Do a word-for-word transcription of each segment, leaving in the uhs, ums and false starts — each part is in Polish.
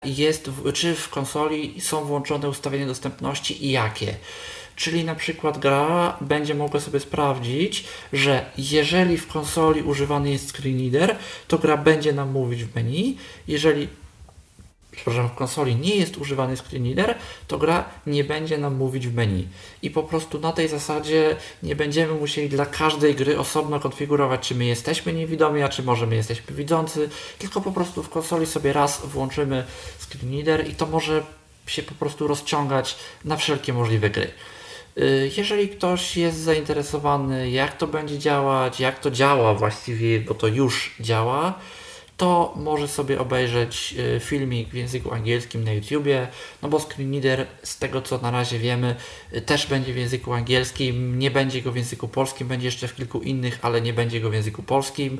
jest, w, czy w konsoli są włączone ustawienia dostępności i jakie. Czyli na przykład gra będzie mogła sobie sprawdzić, że jeżeli w konsoli używany jest screenreader, to gra będzie nam mówić w menu. Jeżeli przepraszam, w konsoli nie jest używany screenreader, to gra nie będzie nam mówić w menu. I po prostu na tej zasadzie nie będziemy musieli dla każdej gry osobno konfigurować, czy my jesteśmy niewidomi, a czy może my jesteśmy widzący, tylko po prostu w konsoli sobie raz włączymy screenreader i to może się po prostu rozciągać na wszelkie możliwe gry. Jeżeli ktoś jest zainteresowany, jak to będzie działać, jak to działa właściwie, bo to już działa, to może sobie obejrzeć filmik w języku angielskim na YouTubie, no bo screenreader, z tego co na razie wiemy, też będzie w języku angielskim, nie będzie go w języku polskim, będzie jeszcze w kilku innych, ale nie będzie go w języku polskim.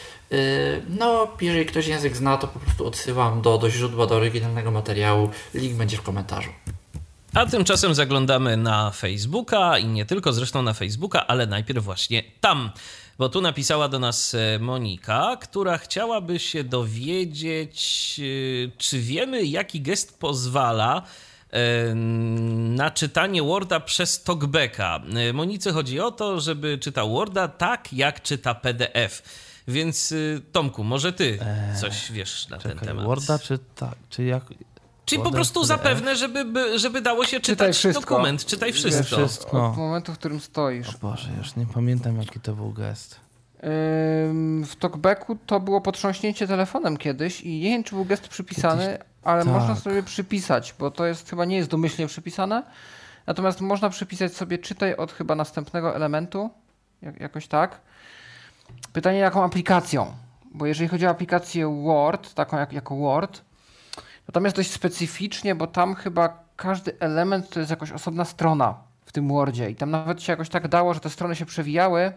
No, jeżeli ktoś język zna, to po prostu odsyłam do, do źródła, do oryginalnego materiału, link będzie w komentarzu. A tymczasem zaglądamy na Facebooka i nie tylko zresztą na Facebooka, ale najpierw właśnie tam. Bo tu napisała do nas Monika, która chciałaby się dowiedzieć, czy wiemy, jaki gest pozwala na czytanie Worda przez talkbacka. Monice chodzi o to, żeby czytał Worda tak, jak czyta P D F. Więc Tomku, może ty coś wiesz na Czekaj, ten temat. Worda czy tak, czy jak... Czyli po prostu zapewne, żeby, żeby dało się czytać czytaj dokument. Czytaj wszystko. wszystko. Od momentu, w którym stoisz. O Boże, już nie pamiętam, jaki to był gest. W talkbacku to było potrząśnięcie telefonem kiedyś i nie wiem, czy był gest przypisany, kiedyś... ale tak. Można sobie przypisać, bo to jest chyba nie jest domyślnie przypisane. Natomiast można przypisać sobie czytaj od chyba następnego elementu. Jak, jakoś tak. Pytanie, jaką aplikacją? Bo jeżeli chodzi o aplikację Word, taką jak, jako Word, to tam jest dość specyficznie, bo tam chyba każdy element to jest jakaś osobna strona w tym Wordzie i tam nawet się jakoś tak dało, że te strony się przewijały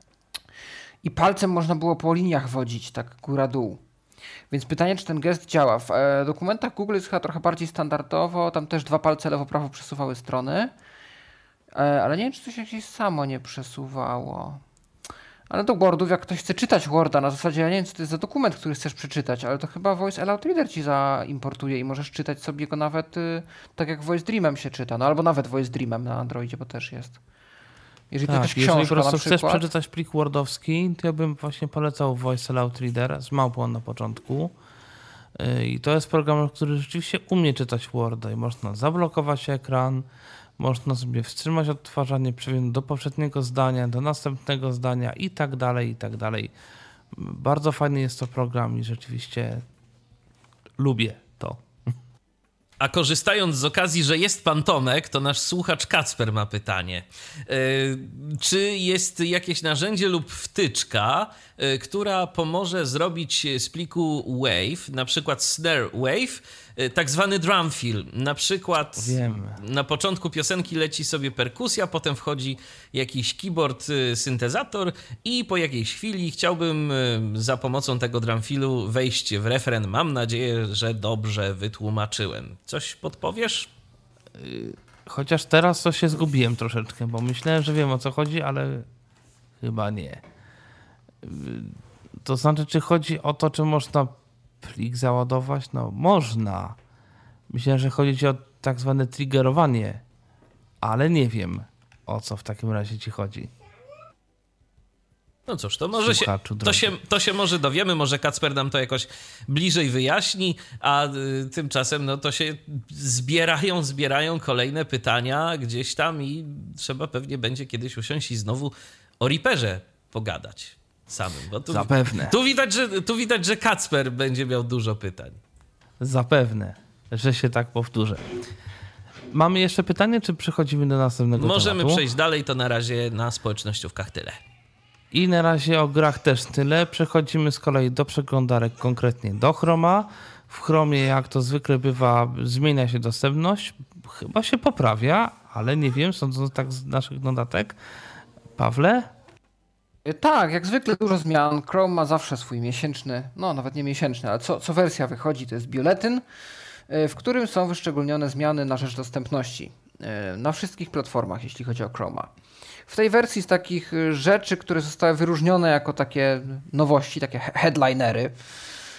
i palcem można było po liniach wodzić, tak góra-dół. Więc pytanie, czy ten gest działa. W e, dokumentach Google jest chyba trochę bardziej standardowo, tam też dwa palce lewo-prawo przesuwały strony, e, ale nie wiem, czy to się gdzieś samo nie przesuwało. Ale do Wordów, jak ktoś chce czytać Worda, na zasadzie ja nie wiem, co to jest za dokument, który chcesz przeczytać, ale to chyba Voice Aloud Reader ci zaimportuje i możesz czytać sobie go nawet y, tak jak Voice Dreamem się czyta, no albo nawet Voice Dreamem na Androidzie, bo też jest. Jeżeli tak, to też jeżeli książka, po prostu na przykład, chcesz przeczytać plik wordowski, to ja bym właśnie polecał Voice Aloud Reader z małpą na początku. Yy, I to jest program, który rzeczywiście umie czytać Worda i można zablokować ekran, można sobie wstrzymać odtwarzanie, przewinąć do poprzedniego zdania, do następnego zdania i tak dalej, i tak dalej. Bardzo fajny jest to program i rzeczywiście lubię to. A korzystając z okazji, że jest pan Tomek, to nasz słuchacz Kacper ma pytanie. Yy, czy jest jakieś narzędzie lub wtyczka, yy, która pomoże zrobić z pliku wave, na przykład snare wave, yy, tak zwany drum fill. Na przykład Wiem. Na początku piosenki leci sobie perkusja, potem wchodzi jakiś keyboard, yy, syntezator i po jakiejś chwili chciałbym yy, za pomocą tego drum fillu wejść w refren. Mam nadzieję, że dobrze wytłumaczyłem. Coś podpowiesz? Chociaż teraz to się zgubiłem troszeczkę, bo myślałem, że wiem, o co chodzi, ale chyba nie. To znaczy, czy chodzi o to, czy można plik załadować? No, można. Myślałem, że chodzi ci o tak zwane triggerowanie, ale nie wiem, o co w takim razie ci chodzi. No cóż, to może się to, się, to się może dowiemy, może Kacper nam to jakoś bliżej wyjaśni, a y, tymczasem no to się zbierają, zbierają kolejne pytania gdzieś tam i trzeba pewnie będzie kiedyś usiąść i znowu o Reaperze pogadać samym. Bo tu, Zapewne. Tu widać, że, tu widać, że Kacper będzie miał dużo pytań. Zapewne, że się tak powtórzę. Mamy jeszcze pytanie, czy przechodzimy do następnego Możemy tematu? przejść dalej, to na razie na społecznościówkach tyle. I na razie o grach też tyle. Przechodzimy z kolei do przeglądarek, konkretnie do Chroma. W Chromie, jak to zwykle bywa, zmienia się dostępność. Chyba się poprawia, ale nie wiem, sądząc tak z naszych notatek. Pawle? Tak, jak zwykle dużo zmian. Chrome ma zawsze swój miesięczny, no nawet nie miesięczny, ale co, co wersja wychodzi, to jest biuletyn, w którym są wyszczególnione zmiany na rzecz dostępności na wszystkich platformach, jeśli chodzi o Chroma. W tej wersji z takich rzeczy, które zostały wyróżnione jako takie nowości, takie headlinery,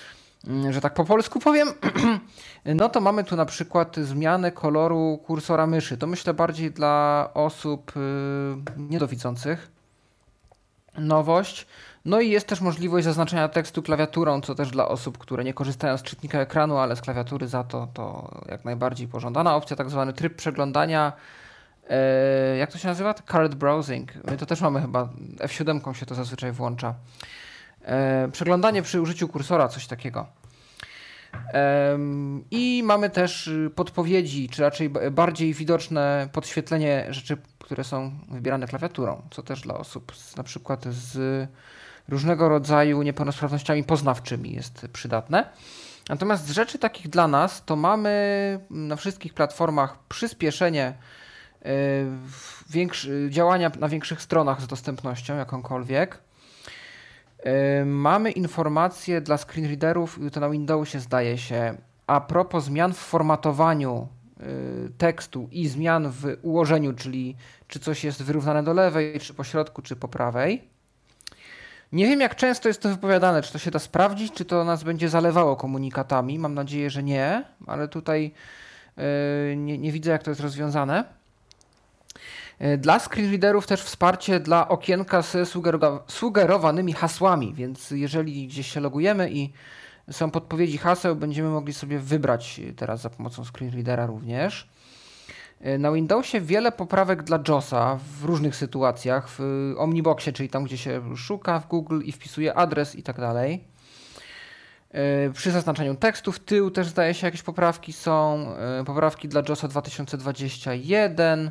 że tak po polsku powiem, no to mamy tu na przykład zmianę koloru kursora myszy. To myślę bardziej dla osób niedowidzących. Nowość. No i jest też możliwość zaznaczenia tekstu klawiaturą, co też dla osób, które nie korzystają z czytnika ekranu, ale z klawiatury za to, to jak najbardziej pożądana opcja, tak zwany tryb przeglądania. E, jak to się nazywa? Card browsing. My to też mamy chyba, F siedem się to zazwyczaj włącza. E, przeglądanie przy użyciu kursora, coś takiego. E, I mamy też podpowiedzi, czy raczej bardziej widoczne podświetlenie rzeczy, które są wybierane klawiaturą, co też dla osób z, na przykład z różnego rodzaju niepełnosprawnościami poznawczymi jest przydatne. Natomiast z rzeczy takich dla nas to mamy na wszystkich platformach przyspieszenie yy, większy, działania na większych stronach z dostępnością jakąkolwiek. Yy, mamy informacje dla screenreaderów, to na Windowsie zdaje się, a propos zmian w formatowaniu yy, tekstu i zmian w ułożeniu, czyli czy coś jest wyrównane do lewej, czy po środku, czy po prawej. Nie wiem, jak często jest to wypowiadane, czy to się da sprawdzić, czy to nas będzie zalewało komunikatami. Mam nadzieję, że nie, ale tutaj yy, nie, nie widzę, jak to jest rozwiązane. Yy, dla screenreaderów też wsparcie dla okienka z sugero- sugerowanymi hasłami, więc jeżeli gdzieś się logujemy i są podpowiedzi haseł, będziemy mogli sobie wybrać teraz za pomocą screenreadera również. Na Windowsie wiele poprawek dla JOSa w różnych sytuacjach, w Omniboxie, czyli tam, gdzie się szuka w Google i wpisuje adres i tak dalej. Przy zaznaczaniu tekstu w tył też zdaje się jakieś poprawki są. Poprawki dla JOSa dwa tysiące dwudziesty pierwszy.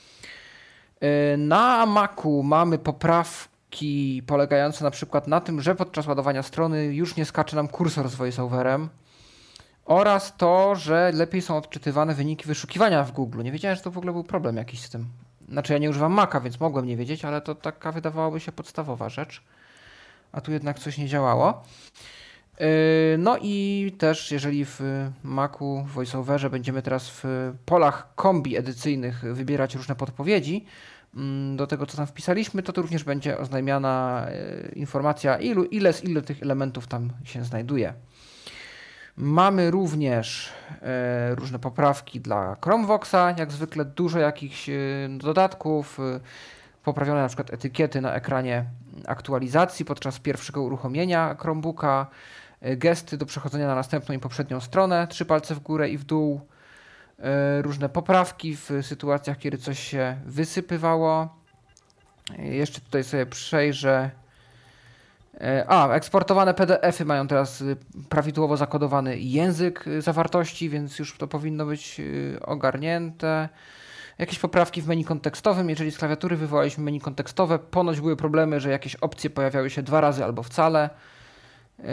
Na Macu mamy poprawki polegające na przykład na tym, że podczas ładowania strony już nie skacze nam kursor z voiceoverem. Oraz to, że lepiej są odczytywane wyniki wyszukiwania w Google. Nie wiedziałem, że to w ogóle był problem jakiś z tym. Znaczy ja nie używam Maca, więc mogłem nie wiedzieć, ale to taka wydawałoby się podstawowa rzecz. A tu jednak coś nie działało. No i też jeżeli w Macu, w VoiceOverze będziemy teraz w polach kombi edycyjnych wybierać różne podpowiedzi do tego, co tam wpisaliśmy, to, to również będzie oznajmiana informacja, ilu, ile z ilu tych elementów tam się znajduje. Mamy również e, różne poprawki dla Chromevoxa, jak zwykle dużo jakichś e, dodatków, e, poprawione na przykład etykiety na ekranie aktualizacji podczas pierwszego uruchomienia Chromebooka, e, gesty do przechodzenia na następną i poprzednią stronę, trzy palce w górę i w dół, e, różne poprawki w sytuacjach, kiedy coś się wysypywało. E, jeszcze tutaj sobie przejrzę. A, eksportowane P D F-y mają teraz prawidłowo zakodowany język zawartości, więc już to powinno być ogarnięte. Jakieś poprawki w menu kontekstowym. Jeżeli z klawiatury wywołaliśmy menu kontekstowe, ponoć były problemy, że jakieś opcje pojawiały się dwa razy albo wcale. Yy,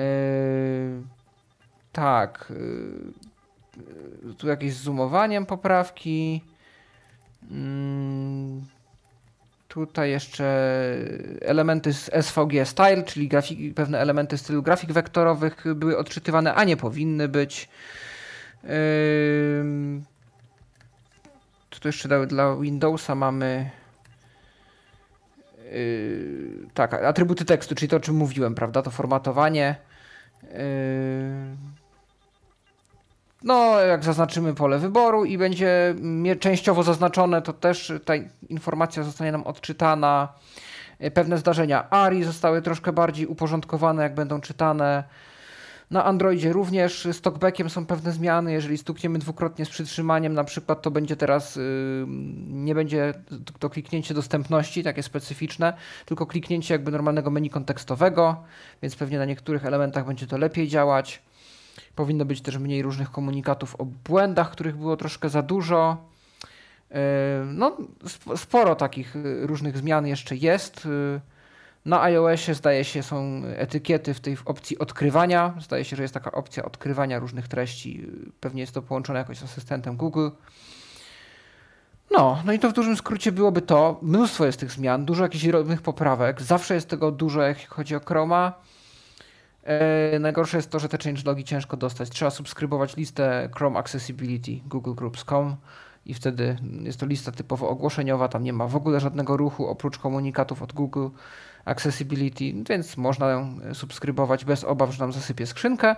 tak. Yy, tu jakieś z zoomowaniem poprawki. Yy. Tutaj jeszcze elementy z S V G Style, czyli grafiki, pewne elementy stylu grafik wektorowych były odczytywane, a nie powinny być. Yy... Tu jeszcze dla Windowsa mamy yy... tak, atrybuty tekstu, czyli to, o czym mówiłem, prawda? To formatowanie. Yy... No, jak zaznaczymy pole wyboru i będzie częściowo zaznaczone, to też ta informacja zostanie nam odczytana. Pewne zdarzenia A R I zostały troszkę bardziej uporządkowane, jak będą czytane. Na Androidzie również z talkbackiem są pewne zmiany. Jeżeli stukniemy dwukrotnie z przytrzymaniem, na przykład, to będzie teraz yy, nie będzie to kliknięcie dostępności, takie specyficzne, tylko kliknięcie jakby normalnego menu kontekstowego, więc pewnie na niektórych elementach będzie to lepiej działać. Powinno być też mniej różnych komunikatów o błędach, których było troszkę za dużo. No, sporo takich różnych zmian jeszcze jest. Na iOSie zdaje się są etykiety w tej opcji odkrywania. Zdaje się, że jest taka opcja odkrywania różnych treści. Pewnie jest to połączone jakoś z asystentem Google. No, no i to w dużym skrócie byłoby to. Mnóstwo jest tych zmian, dużo jakichś drobnych poprawek. Zawsze jest tego dużo, jak chodzi o Chroma. E, najgorsze jest to, że te changelogi ciężko dostać. Trzeba subskrybować listę Chrome Accessibility Google Groups kropka com i wtedy jest to lista typowo ogłoszeniowa, tam nie ma w ogóle żadnego ruchu oprócz komunikatów od Google Accessibility, więc można ją subskrybować bez obaw, że nam zasypie skrzynkę.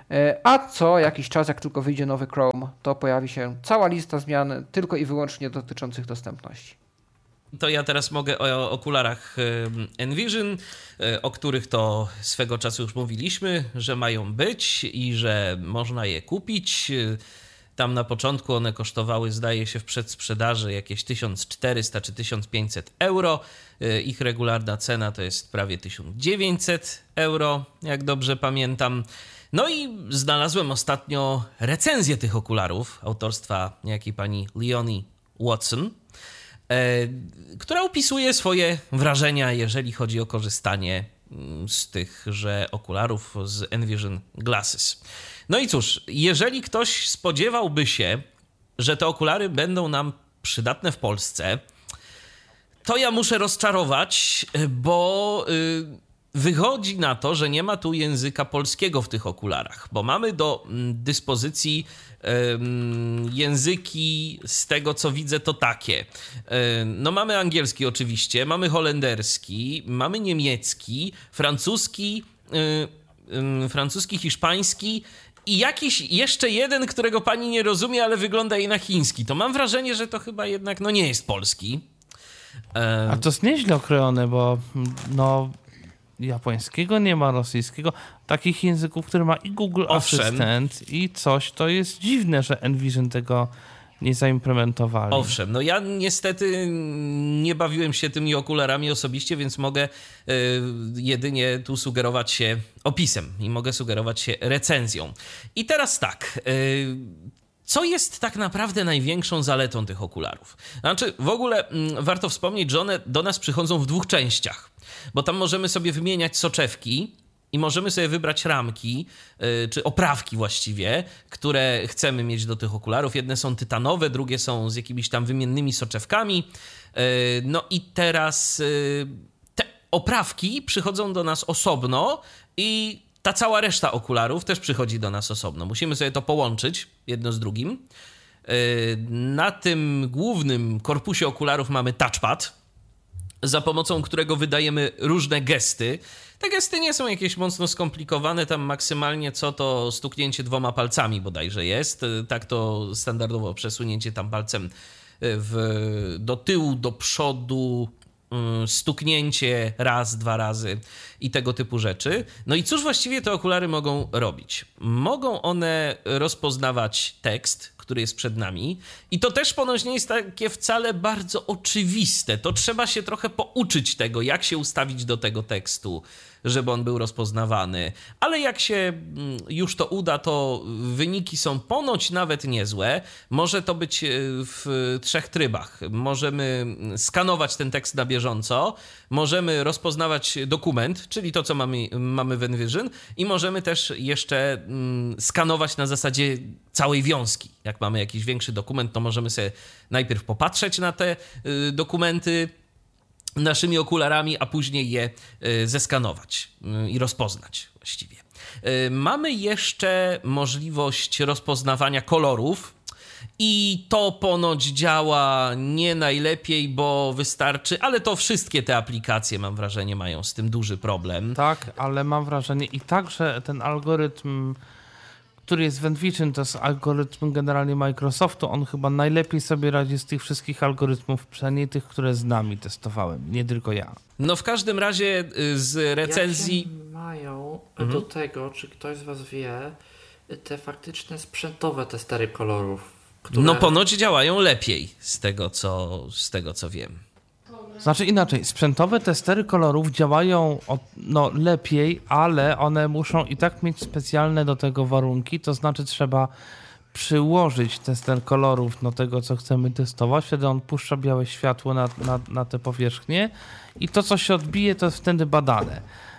A co jakiś czas, jak tylko wyjdzie nowy Chrome, to pojawi się cała lista zmian tylko i wyłącznie dotyczących dostępności. To ja teraz mogę o okularach Envision, o których to swego czasu już mówiliśmy, że mają być i że można je kupić. Tam na początku one kosztowały, zdaje się, w przedsprzedaży jakieś tysiąc czterysta czy tysiąc pięćset euro. Ich regularna cena to jest prawie tysiąc dziewięćset euro, jak dobrze pamiętam. No i znalazłem ostatnio recenzję tych okularów autorstwa niejakiej pani Leonie Watson, która opisuje swoje wrażenia, jeżeli chodzi o korzystanie z tychże okularów z Envision Glasses. No i cóż, jeżeli ktoś spodziewałby się, że te okulary będą nam przydatne w Polsce, to ja muszę rozczarować, bo wychodzi na to, że nie ma tu języka polskiego w tych okularach, bo mamy do dyspozycji języki, z tego co widzę, to takie. No mamy angielski oczywiście, mamy holenderski, mamy niemiecki, francuski, francuski, hiszpański i jakiś jeszcze jeden, którego pani nie rozumie, ale wygląda jej na chiński. To mam wrażenie, że to chyba jednak no nie jest polski. A to jest nieźle okrojone, bo no japońskiego nie ma, rosyjskiego. Takich języków, które ma i Google Owszem. Assistant i coś, to jest dziwne, że Envision tego nie zaimplementowali. Owszem, no ja niestety nie bawiłem się tymi okularami osobiście, więc mogę y, jedynie tu sugerować się opisem i mogę sugerować się recenzją. I teraz tak, y, co jest tak naprawdę największą zaletą tych okularów? Znaczy, w ogóle mm, warto wspomnieć, że one do nas przychodzą w dwóch częściach, bo tam możemy sobie wymieniać soczewki i możemy sobie wybrać ramki, yy, czy oprawki właściwie, które chcemy mieć do tych okularów. Jedne są tytanowe, drugie są z jakimiś tam wymiennymi soczewkami. Yy, no i teraz yy, te oprawki przychodzą do nas osobno i ta cała reszta okularów też przychodzi do nas osobno. Musimy sobie to połączyć jedno z drugim. Yy, na tym głównym korpusie okularów mamy touchpad, za pomocą którego wydajemy różne gesty. Te gesty nie są jakieś mocno skomplikowane, tam maksymalnie co to stuknięcie dwoma palcami bodajże jest. Tak to standardowo przesunięcie tam palcem w, do tyłu, do przodu, stuknięcie raz, dwa razy i tego typu rzeczy. No i cóż właściwie te okulary mogą robić? Mogą one rozpoznawać tekst, który jest przed nami i to też ponoć nie jest takie wcale bardzo oczywiste. To trzeba się trochę pouczyć tego, jak się ustawić do tego tekstu, żeby on był rozpoznawany. Ale jak się już to uda, to wyniki są ponoć nawet niezłe. Może to być w trzech trybach. Możemy skanować ten tekst na bieżąco, możemy rozpoznawać dokument, czyli to, co mamy, mamy w Envision, i możemy też jeszcze skanować na zasadzie całej wiązki. Jak mamy jakiś większy dokument, to możemy sobie najpierw popatrzeć na te dokumenty naszymi okularami, a później je zeskanować i rozpoznać właściwie. Mamy jeszcze możliwość rozpoznawania kolorów i to ponoć działa nie najlepiej, bo wystarczy, ale to wszystkie te aplikacje, mam wrażenie, mają z tym duży problem. Tak, ale mam wrażenie i tak, że ten algorytm, który jest w Envision, to jest algorytm generalnie Microsoftu, on chyba najlepiej sobie radzi z tych wszystkich algorytmów, przynajmniej tych, które z nami testowałem, nie tylko ja. No w każdym razie z recenzji... Jakie mają mhm. do tego, czy ktoś z was wie, te faktyczne sprzętowe testery kolorów, które... No ponoć działają lepiej z tego, co, z tego, co wiem. Znaczy inaczej, sprzętowe testery kolorów działają no, lepiej, ale one muszą i tak mieć specjalne do tego warunki, to znaczy trzeba przyłożyć tester kolorów do tego, co chcemy testować, wtedy on puszcza białe światło na, na, na te powierzchnie i to, co się odbije, to jest wtedy badane.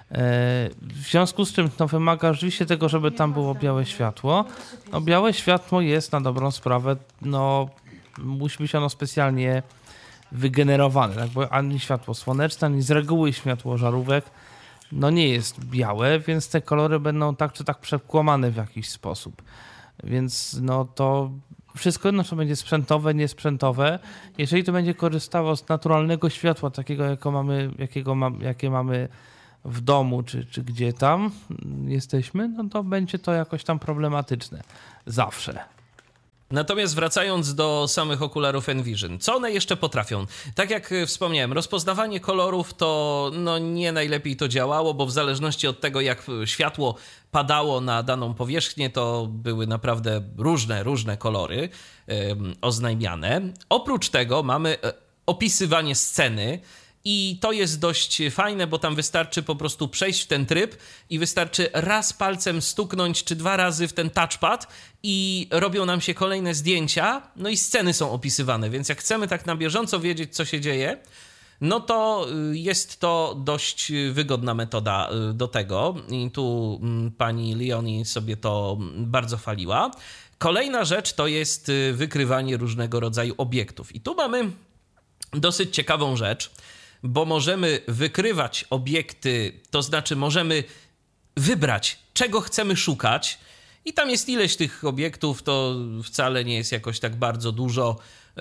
W związku z czym no, wymaga rzeczywiście tego, żeby tam było białe światło. No, białe światło jest na dobrą sprawę, no musi być ono specjalnie wygenerowane, tak? Bo ani światło słoneczne, ani z reguły światło żarówek no nie jest białe, więc te kolory będą tak czy tak przekłamane w jakiś sposób. Więc no to wszystko jedno, co będzie sprzętowe, niesprzętowe. Jeżeli to będzie korzystało z naturalnego światła, takiego, jakiego mamy, jakiego ma, jakie mamy w domu, czy, czy gdzie tam jesteśmy, no to będzie to jakoś tam problematyczne. Zawsze. Natomiast wracając do samych okularów Envision, co one jeszcze potrafią? Tak jak wspomniałem, rozpoznawanie kolorów to no nie najlepiej to działało, bo w zależności od tego, jak światło padało na daną powierzchnię, to były naprawdę różne, różne kolory yy, oznajmiane. Oprócz tego mamy opisywanie sceny, i to jest dość fajne, bo tam wystarczy po prostu przejść w ten tryb i wystarczy raz palcem stuknąć, czy dwa razy w ten touchpad i robią nam się kolejne zdjęcia, no i sceny są opisywane, więc jak chcemy tak na bieżąco wiedzieć, co się dzieje, no to jest to dość wygodna metoda do tego i tu pani Leonie sobie to bardzo chwaliła. Kolejna rzecz to jest wykrywanie różnego rodzaju obiektów i tu mamy dosyć ciekawą rzecz, bo możemy wykrywać obiekty, to znaczy możemy wybrać, czego chcemy szukać i tam jest ileś tych obiektów, to wcale nie jest jakoś tak bardzo dużo,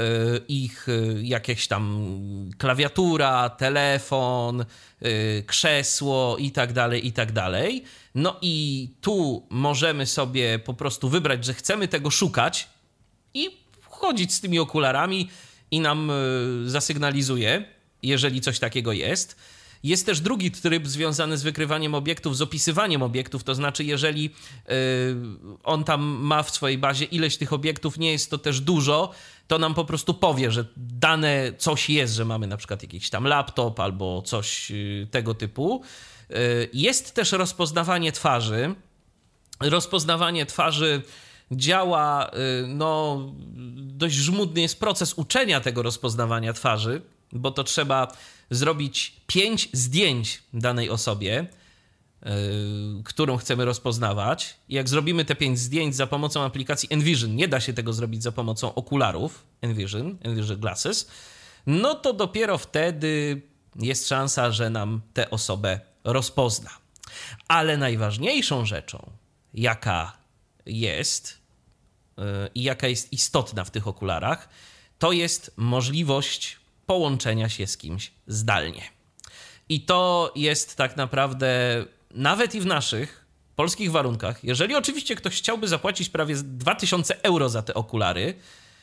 ich jakieś tam klawiatura, telefon, krzesło i tak dalej, i tak dalej. No i tu możemy sobie po prostu wybrać, że chcemy tego szukać i chodzić z tymi okularami i nam zasygnalizuje, jeżeli coś takiego jest. Jest też drugi tryb związany z wykrywaniem obiektów, z opisywaniem obiektów, to znaczy jeżeli yy, on tam ma w swojej bazie ileś tych obiektów, nie jest to też dużo, to nam po prostu powie, że dane coś jest, że mamy na przykład jakiś tam laptop albo coś yy, tego typu. Yy, jest też rozpoznawanie twarzy. Rozpoznawanie twarzy działa, yy, no dość żmudny jest proces uczenia tego rozpoznawania twarzy, bo to trzeba zrobić pięć zdjęć danej osobie, yy, którą chcemy rozpoznawać. I jak zrobimy te pięć zdjęć za pomocą aplikacji Envision, nie da się tego zrobić za pomocą okularów Envision, Envision Glasses, no to dopiero wtedy jest szansa, że nam tę osobę rozpozna. Ale najważniejszą rzeczą, jaka jest yy, i jaka jest istotna w tych okularach, to jest możliwość połączenia się z kimś zdalnie. I to jest tak naprawdę nawet i w naszych polskich warunkach, jeżeli oczywiście ktoś chciałby zapłacić prawie dwa tysiące euro za te okulary,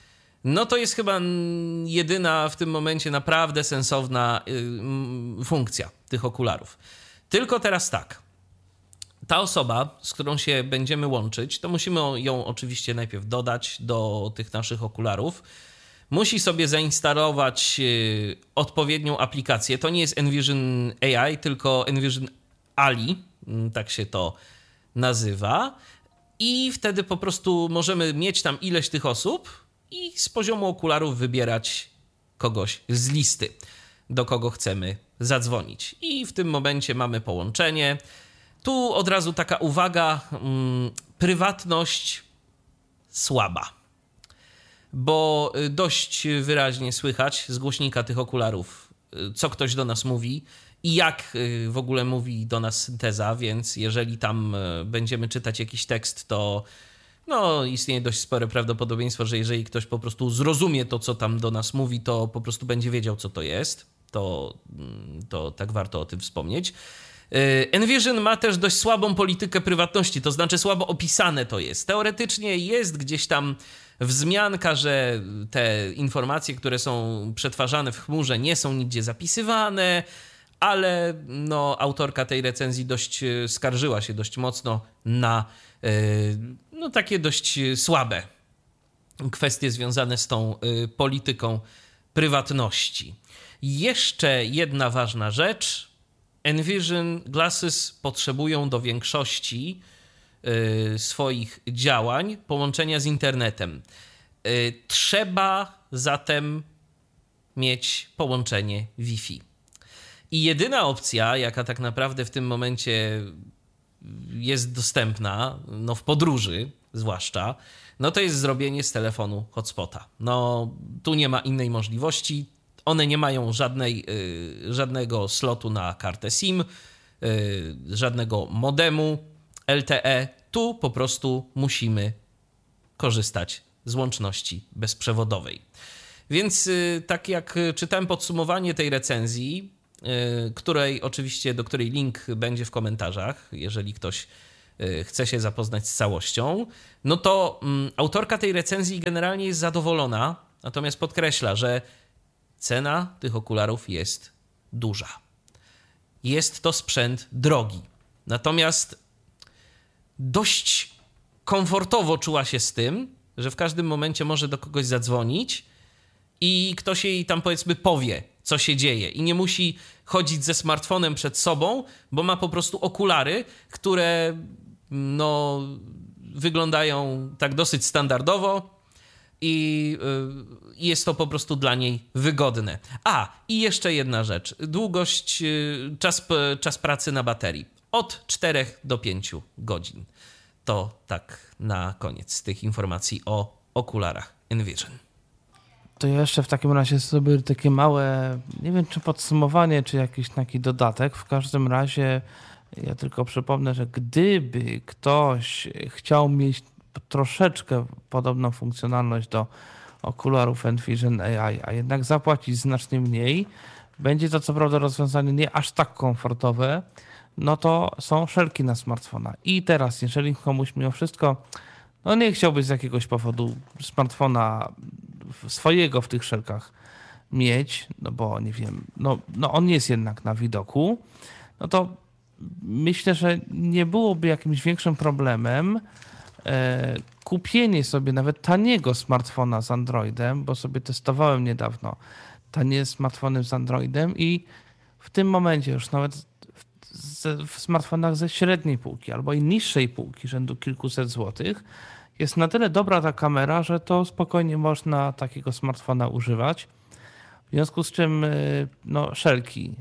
no to jest chyba jedyna w tym momencie naprawdę sensowna yy, funkcja tych okularów. Tylko teraz tak, ta osoba, z którą się będziemy łączyć, to musimy ją oczywiście najpierw dodać do tych naszych okularów, musi sobie zainstalować y, odpowiednią aplikację. To nie jest Envision A I, tylko Envision Ali, y, tak się to nazywa. I wtedy po prostu możemy mieć tam ileś tych osób i z poziomu okularów wybierać kogoś z listy, do kogo chcemy zadzwonić. I w tym momencie mamy połączenie. Tu od razu taka uwaga, y, prywatność słaba. Bo dość wyraźnie słychać z głośnika tych okularów, co ktoś do nas mówi i jak w ogóle mówi do nas synteza, więc jeżeli tam będziemy czytać jakiś tekst, to no, istnieje dość spore prawdopodobieństwo, że jeżeli ktoś po prostu zrozumie to, co tam do nas mówi, to po prostu będzie wiedział, co to jest. To, to tak warto o tym wspomnieć. Envision ma też dość słabą politykę prywatności, to znaczy słabo opisane to jest. Teoretycznie jest gdzieś tam wzmianka, że te informacje, które są przetwarzane w chmurze, nie są nigdzie zapisywane, ale no, autorka tej recenzji dość skarżyła się dość mocno na no, takie dość słabe kwestie związane z tą polityką prywatności. Jeszcze jedna ważna rzecz. Envision Glasses potrzebują do większości y, swoich działań połączenia z internetem. Y, trzeba zatem mieć połączenie Wi-Fi. I jedyna opcja, jaka tak naprawdę w tym momencie jest dostępna, no w podróży zwłaszcza, no to jest zrobienie z telefonu hotspota. No tu nie ma innej możliwości. One nie mają żadnej, y, żadnego slotu na kartę SIM, y, żadnego modemu L T E. Tu po prostu musimy korzystać z łączności bezprzewodowej. Więc y, tak jak czytałem podsumowanie tej recenzji, której oczywiście, do której link będzie w komentarzach, jeżeli ktoś chce się zapoznać z całością, no to um, autorka tej recenzji generalnie jest zadowolona, natomiast podkreśla, że cena tych okularów jest duża. Jest to sprzęt drogi. Natomiast dość komfortowo czuła się z tym, że w każdym momencie może do kogoś zadzwonić i ktoś jej tam powiedzmy powie, co się dzieje i nie musi chodzić ze smartfonem przed sobą, bo ma po prostu okulary, które no, wyglądają tak dosyć standardowo i y, jest to po prostu dla niej wygodne. A, i jeszcze jedna rzecz. Długość, y, czas, czas pracy na baterii. Od czterech do pięciu godzin. To tak na koniec tych informacji o okularach Envision. To ja jeszcze w takim razie sobie takie małe, nie wiem czy podsumowanie, czy jakiś taki dodatek. W każdym razie ja tylko przypomnę, że gdyby ktoś chciał mieć troszeczkę podobną funkcjonalność do okularów Envision A I, a jednak zapłacić znacznie mniej, będzie to co prawda rozwiązanie nie aż tak komfortowe, no to są szelki na smartfona. I teraz, jeżeli komuś mimo wszystko no nie chciałby z jakiegoś powodu smartfona swojego w tych szelkach mieć, no bo nie wiem, no, no on jest jednak na widoku, no to myślę, że nie byłoby jakimś większym problemem e, kupienie sobie nawet taniego smartfona z Androidem, bo sobie testowałem niedawno tanie smartfony z Androidem i w tym momencie już nawet w, w smartfonach ze średniej półki albo i niższej półki, rzędu kilkuset złotych, jest na tyle dobra ta kamera, że to spokojnie można takiego smartfona używać. W związku z czym no, szelki,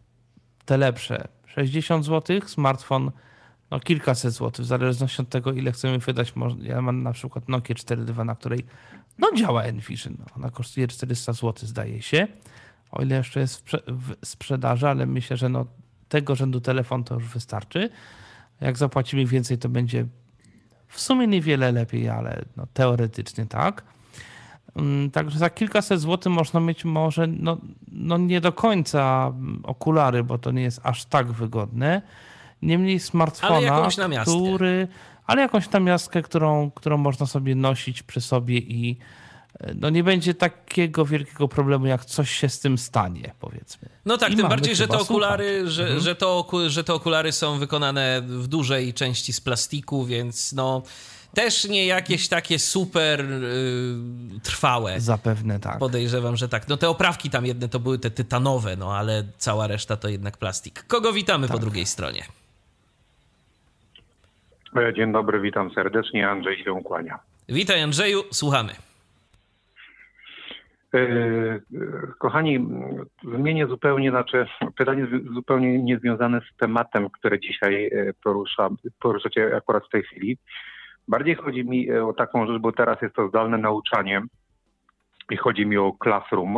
te lepsze, sześćdziesiąt złotych, smartfon no, kilkaset złotych, w zależności od tego, ile chcemy wydać. Ja mam na przykład Nokia cztery dwa, na której no, działa Envision. Ona kosztuje czterysta złotych, zdaje się, o ile jeszcze jest w sprzedaży, ale myślę, że no, tego rzędu telefon to już wystarczy. Jak zapłacimy więcej, to będzie w sumie niewiele lepiej, ale no, teoretycznie tak. Także za kilkaset złotych można mieć może no, no nie do końca okulary, bo to nie jest aż tak wygodne. Niemniej smartfona, ale jakąś namiastkę. który, ale jakąś namiastkę, którą, którą można sobie nosić przy sobie i no nie będzie takiego wielkiego problemu, jak coś się z tym stanie, powiedzmy. No tak, I tym bardziej, że te okulary, że, mhm. że, to, że te okulary są wykonane w dużej części z plastiku, więc no też nie jakieś takie super yy, trwałe. Zapewne tak. Podejrzewam, że tak. No te oprawki tam jedne to były te tytanowe, no ale cała reszta to jednak plastik. Kogo witamy tak. po drugiej stronie? Dzień dobry, witam serdecznie. Andrzej się kłania. Witaj Andrzeju, słuchamy. Kochani, zmienię zupełnie, znaczy pytanie zupełnie niezwiązane z tematem, który dzisiaj porusza, poruszacie akurat w tej chwili. Bardziej chodzi mi o taką rzecz, bo teraz jest to zdalne nauczanie i chodzi mi o Classroom,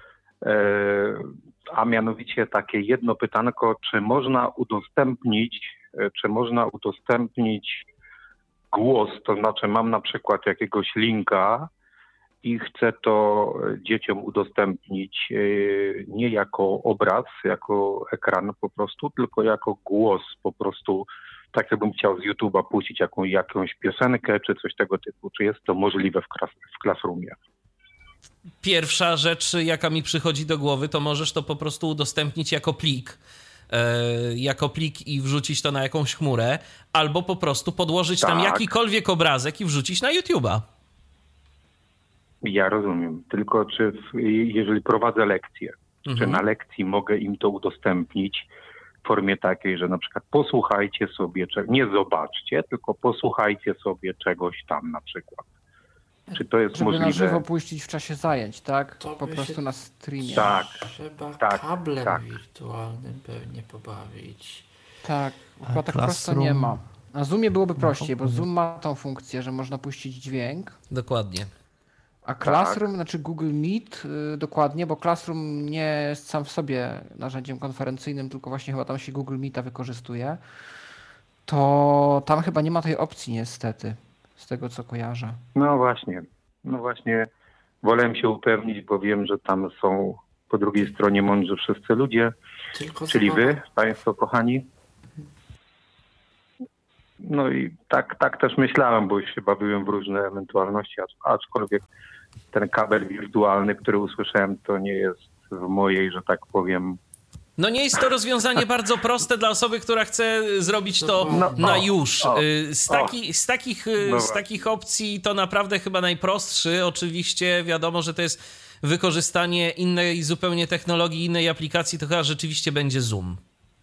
a mianowicie takie jedno pytanko, czy można udostępnić, czy można udostępnić głos, to znaczy mam na przykład jakiegoś linka, i chcę to dzieciom udostępnić nie jako obraz, jako ekran po prostu, tylko jako głos po prostu, tak jakbym chciał z YouTube'a puścić jaką, jakąś piosenkę czy coś tego typu. Czy jest to możliwe w, klas, w Classroomie? Pierwsza rzecz, jaka mi przychodzi do głowy, to możesz to po prostu udostępnić jako plik. jako plik i wrzucić to na jakąś chmurę, albo po prostu podłożyć tak. tam jakikolwiek obrazek i wrzucić na YouTube'a. Ja rozumiem, tylko czy w, jeżeli prowadzę lekcję, mhm. czy na lekcji mogę im to udostępnić w formie takiej, że na przykład posłuchajcie sobie, nie zobaczcie, tylko posłuchajcie sobie czegoś tam na przykład. Czy to jest Żeby możliwe? Żeby na żywo puścić w czasie zajęć, tak? To po prostu na streamie. Tak. Trzeba tak, kablem tak. wirtualnym pewnie pobawić. Tak, chyba tak prosto nie ma. Na Zoomie byłoby prościej, bo Zoom ma tą funkcję, że można puścić dźwięk. Dokładnie. A Classroom, tak. znaczy Google Meet, yy, dokładnie, bo Classroom nie jest sam w sobie narzędziem konferencyjnym, tylko właśnie chyba tam się Google Meeta wykorzystuje, to tam chyba nie ma tej opcji niestety, z tego co kojarzę. No właśnie, no właśnie wolę się upewnić, bo wiem, że tam są po drugiej stronie mądrzy wszyscy ludzie, Tylko czyli zabawa. wy, państwo kochani. No i tak, tak też myślałem, bo już się bawiłem w różne ewentualności, acz- aczkolwiek ten kabel wirtualny, który usłyszałem, to nie jest w mojej, że tak powiem. No nie jest to rozwiązanie bardzo proste dla osoby, która chce zrobić to No, na o, już. o, Y, Z, taki, z, takich, y, No z właśnie. takich opcji to naprawdę chyba najprostszy. Oczywiście wiadomo, że to jest wykorzystanie innej zupełnie technologii, innej aplikacji, to chyba rzeczywiście będzie Zoom.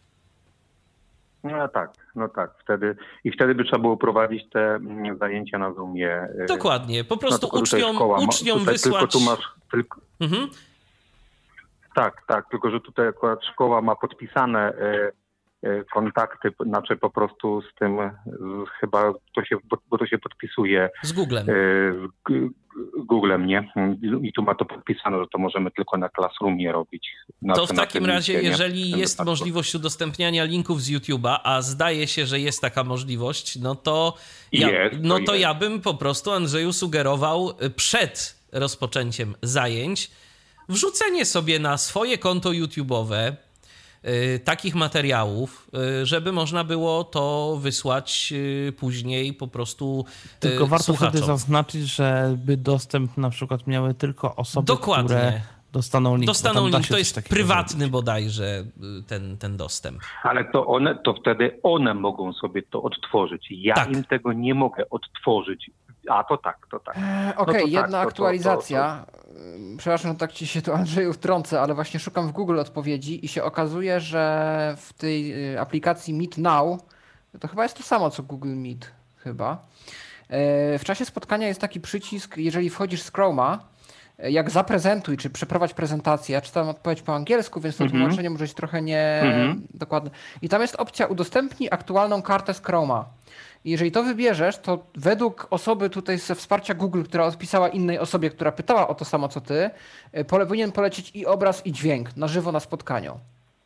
No tak, no tak, wtedy i wtedy by trzeba było prowadzić te mm, zajęcia na Zoomie. y, Dokładnie. Po no prostu tylko tutaj uczniom, szkoła ma- uczniom tutaj wysłać... Tylko tu masz, tylko, Mhm. tak, tak, tylko że tutaj akurat szkoła ma podpisane y, y, kontakty, znaczy po prostu z tym, z, chyba to się, bo, bo to się podpisuje Z Googlem. y, z G- Googlem, nie? I tu ma to podpisane, że to możemy tylko na Classroomie robić. To Znaczy w na takim tym razie, liście, nie? jeżeli W tym jest wypadku. możliwość udostępniania linków z YouTube'a, a zdaje się, że jest taka możliwość, no to ja, Jest, to no to jest. ja bym po prostu Andrzeju sugerował przed rozpoczęciem zajęć wrzucenie sobie na swoje konto YouTube'owe y, takich materiałów, y, żeby można było to wysłać y, później po prostu y, Tylko warto słuchaczom. wtedy zaznaczyć, żeby dostęp na przykład miały tylko osoby, Dokładnie. które dostaną link. bo Dostaną tam da link, się to coś jest takiego prywatny zrobić. bodajże y, ten, ten dostęp. Ale to one, to wtedy one mogą sobie to odtworzyć. Ja Tak. im tego nie mogę odtworzyć. A to tak, to tak. E, to Okej, tak, jedna to- to- to- aktualizacja. Ym, Przepraszam, że tak ci się tu Andrzeju wtrącę, ale właśnie szukam w Google odpowiedzi i się okazuje, że w tej y, aplikacji Meet Now, to chyba jest to samo co Google Meet, chyba. E, W czasie spotkania jest taki przycisk, jeżeli wchodzisz z Chroma, e, jak zaprezentuj, czy przeprowadź prezentację. Ja czytam odpowiedź po angielsku, więc to Mhm. tłumaczenie może być trochę nie Mhm. dokładne. I tam jest opcja udostępnij aktualną kartę z Chroma. I jeżeli to wybierzesz, to według osoby tutaj ze wsparcia Google, która odpisała innej osobie, która pytała o to samo co ty, y, pole, powinien polecieć i obraz, i dźwięk na żywo na spotkaniu.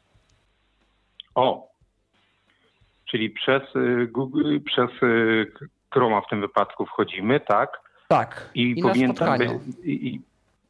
O, czyli przez y, Google, przez y, Chroma w tym wypadku wchodzimy, tak? Tak. I, I na powinien tam być. spotkaniu. I, i,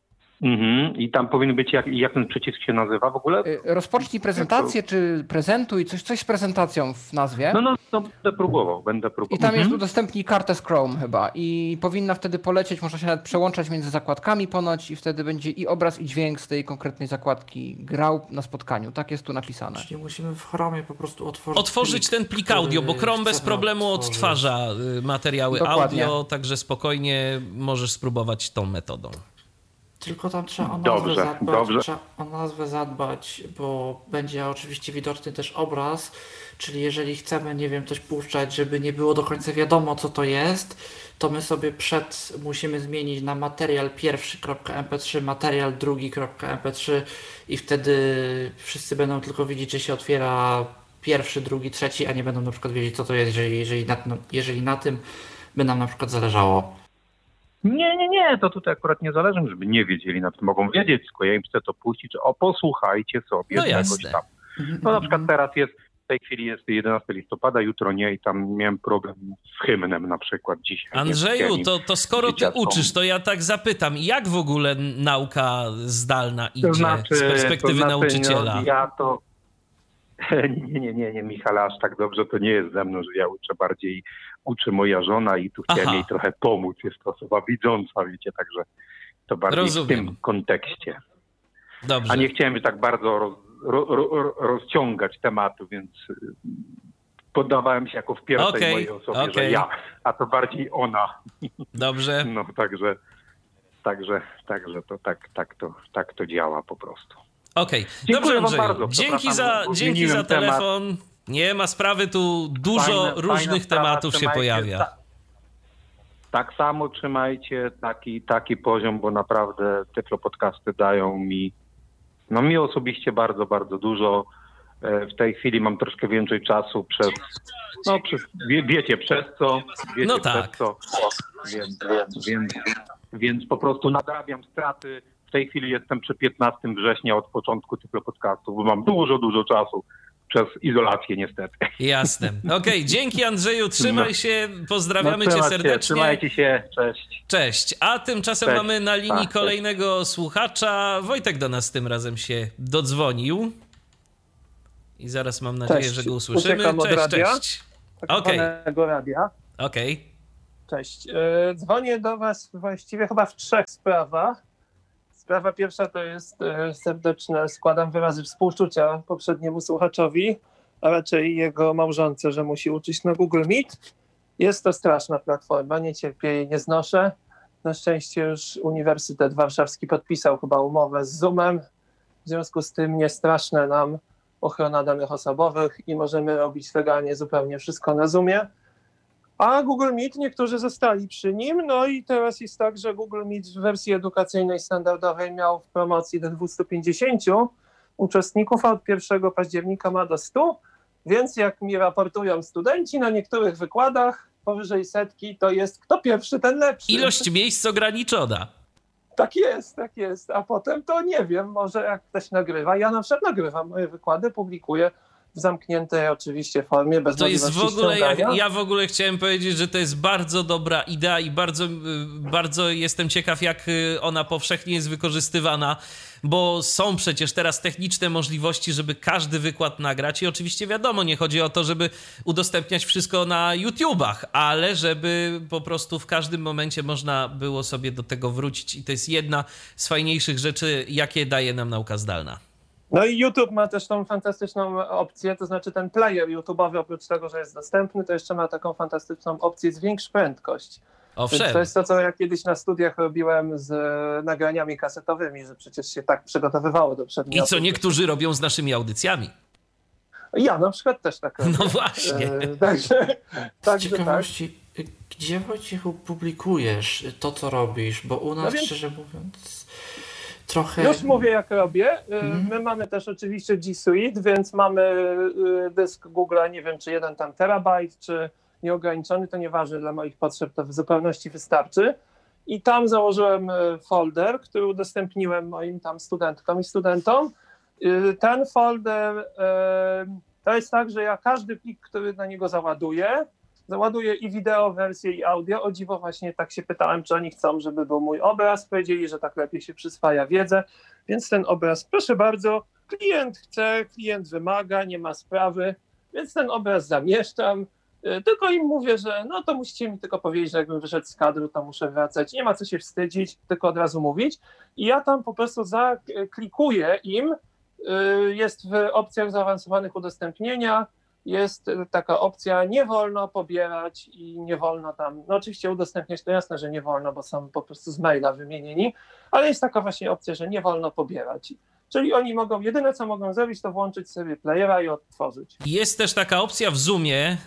mhm, I tam powinien być, jak, jak ten przycisk się nazywa w ogóle? Y, Rozpocznij prezentację, czy prezentuj, coś, coś z prezentacją w nazwie. No, no, no będę próbował, będę próbował. I tam jest Mhm. udostępnij kartę z Chrome chyba. I powinna wtedy polecieć, można się nawet przełączać między zakładkami ponoć i wtedy będzie i obraz, i dźwięk z tej konkretnej zakładki grał na spotkaniu. Tak jest tu napisane. Czyli musimy w Chromie po prostu otworzyć Otworzyć plik, ten plik audio, bo który Chrome bez chcemy problemu odtworzyć. odtwarza y, materiały Dokładnie. audio, także spokojnie możesz spróbować tą metodą. Tylko tam trzeba o nazwę Dobrze, zadbać, dobrze. trzeba o nazwę zadbać, bo będzie oczywiście widoczny też obraz, czyli jeżeli chcemy, nie wiem, coś puszczać, żeby nie było do końca wiadomo, co to jest, to my sobie przed musimy zmienić na materiał pierwszy kropka em pe trzy, materiał drugi kropka em pe trzy i wtedy wszyscy będą tylko widzieć, że się otwiera pierwszy, drugi, trzeci, a nie będą na przykład wiedzieć, co to jest, jeżeli, jeżeli, na, no, jeżeli na tym by nam na przykład zależało. Nie, nie, nie, to tutaj akurat nie zależy, żeby nie wiedzieli, na tym mogą wiedzieć, tylko ja im chcę to puścić, że o, posłuchajcie sobie No czegoś jasne. tam. No na przykład teraz jest, w tej chwili jest jedenastego listopada, jutro nie i tam miałem problem z hymnem na przykład dzisiaj. Andrzeju, nie? to, to skoro ty dzieciakom. uczysz, to ja tak zapytam, jak w ogóle nauka zdalna idzie To znaczy, z perspektywy to znaczy, nauczyciela? No, ja to... Nie, nie, nie, nie, Michale, aż tak dobrze to nie jest ze mną, że ja uczę bardziej, uczy moja żona i tu chciałem Aha. jej trochę pomóc. Jest to osoba widząca, wiecie, także to bardziej Rozumiem. w tym kontekście. Dobrze. A nie chciałem tak bardzo roz, ro, ro, rozciągać tematu, więc y, poddawałem się jako w pierwszej Okej, mojej osobie, że okej. ja, a to bardziej ona. Dobrze. No także, także, także to tak, tak, to, tak to działa po prostu. Okej, Dziękuję dobrze wam Andrzeju. bardzo. Dzięki Przepraszam, za, bo dzięki za zmieniłem temat. telefon. Nie ma sprawy, tu dużo Fajne- różnych fajna sprawa, tematów się trzymajcie pojawia. ta- Tak samo trzymajcie taki, taki poziom, bo naprawdę Tyflo Podcasty dają mi, no mi osobiście bardzo, bardzo dużo. E, W tej chwili mam troszkę więcej czasu przez, no przez, wie, wiecie przez co, wiecie No tak. przez co, więc, więc, więc po prostu nadrabiam straty. W tej chwili jestem przy piętnastego września od początku Tyflo Podcastów, bo mam dużo, dużo czasu. przez izolację niestety. Jasne. Okej, okay, dzięki Andrzeju, trzymaj No. się, pozdrawiamy no, cię się, serdecznie. Trzymajcie się, cześć. Cześć. A tymczasem Cześć. mamy na linii Tak, kolejnego cześć. słuchacza. Wojtek do nas tym razem się dodzwonił. I zaraz mam nadzieję, cześć. że go usłyszymy. Uciekam od cześć, radia, cześć. tak Okej. zwanego radia. Okej. Cześć. E, Dzwonię do Was właściwie chyba w trzech sprawach. Sprawa pierwsza to jest e, serdeczne, składam wyrazy współczucia poprzedniemu słuchaczowi, a raczej jego małżonce, że musi uczyć na Google Meet. Jest to straszna platforma, nie cierpię jej, nie znoszę. Na szczęście już Uniwersytet Warszawski podpisał chyba umowę z Zoomem, w związku z tym nie straszne nam ochrona danych osobowych i możemy robić legalnie zupełnie wszystko na Zoomie. A Google Meet, niektórzy zostali przy nim, no i teraz jest tak, że Google Meet w wersji edukacyjnej standardowej miał w promocji do dwieście pięćdziesiąt uczestników, a od pierwszego października ma do stu, więc jak mi raportują studenci na niektórych wykładach powyżej setki, to jest kto pierwszy, ten lepszy. Ilość miejsc ograniczona. Tak jest, tak jest, a potem to nie wiem, może jak ktoś nagrywa, ja na przykład nagrywam moje wykłady, publikuję w zamkniętej oczywiście formie, bez To jest w ogóle, ja, ściągania. ja w ogóle chciałem powiedzieć, że to jest bardzo dobra idea i bardzo, bardzo jestem ciekaw, jak ona powszechnie jest wykorzystywana, bo są przecież teraz techniczne możliwości, żeby każdy wykład nagrać i oczywiście wiadomo, nie chodzi o to, żeby udostępniać wszystko na YouTubach, ale żeby po prostu w każdym momencie można było sobie do tego wrócić i to jest jedna z fajniejszych rzeczy, jakie daje nam nauka zdalna. No i YouTube ma też tą fantastyczną opcję, to znaczy ten player YouTube'owy, oprócz tego, że jest dostępny, to jeszcze ma taką fantastyczną opcję zwiększ prędkość. Owszem. To jest to, co ja kiedyś na studiach robiłem z nagraniami kasetowymi, że przecież się tak przygotowywało do I przedmiotu. co niektórzy robią z naszymi audycjami. Ja na przykład też tak robię. No właśnie. E, także, Z także tak. ciekawości, gdzie Wojciechu publikujesz to, co robisz? Bo u nas, No więc- szczerze mówiąc, trochę... Już mówię, jak robię. E, Mhm. My mamy też oczywiście G Suite, więc mamy e, dysk Google'a, nie wiem, czy jeden tam terabajt, czy nieograniczony, to nieważne, dla moich potrzeb to w zupełności wystarczy. I tam założyłem e, folder, który udostępniłem moim tam studentkom i studentom. E, Ten folder e, to jest tak, że ja każdy plik, który na niego załaduję, załaduję i wideo wersję, i audio. O dziwo właśnie tak się pytałem, czy oni chcą, żeby był mój obraz. Powiedzieli, że tak lepiej się przyswaja wiedzę, więc ten obraz, proszę bardzo, klient chce, klient wymaga, nie ma sprawy, więc ten obraz zamieszczam. Y, Tylko im mówię, że no to musicie mi tylko powiedzieć, że jakbym wyszedł z kadru, to muszę wracać. Nie ma co się wstydzić, tylko od razu mówić. I ja tam po prostu zaklikuję im, y, jest w opcjach zaawansowanych udostępnienia, jest taka opcja, nie wolno pobierać i nie wolno tam, no oczywiście udostępniać, to jasne, że nie wolno, bo są po prostu z maila wymienieni, ale jest taka właśnie opcja, że nie wolno pobierać. Czyli oni mogą, jedyne co mogą zrobić, to włączyć sobie playera i odtworzyć. Jest też taka opcja w Zoomie, y,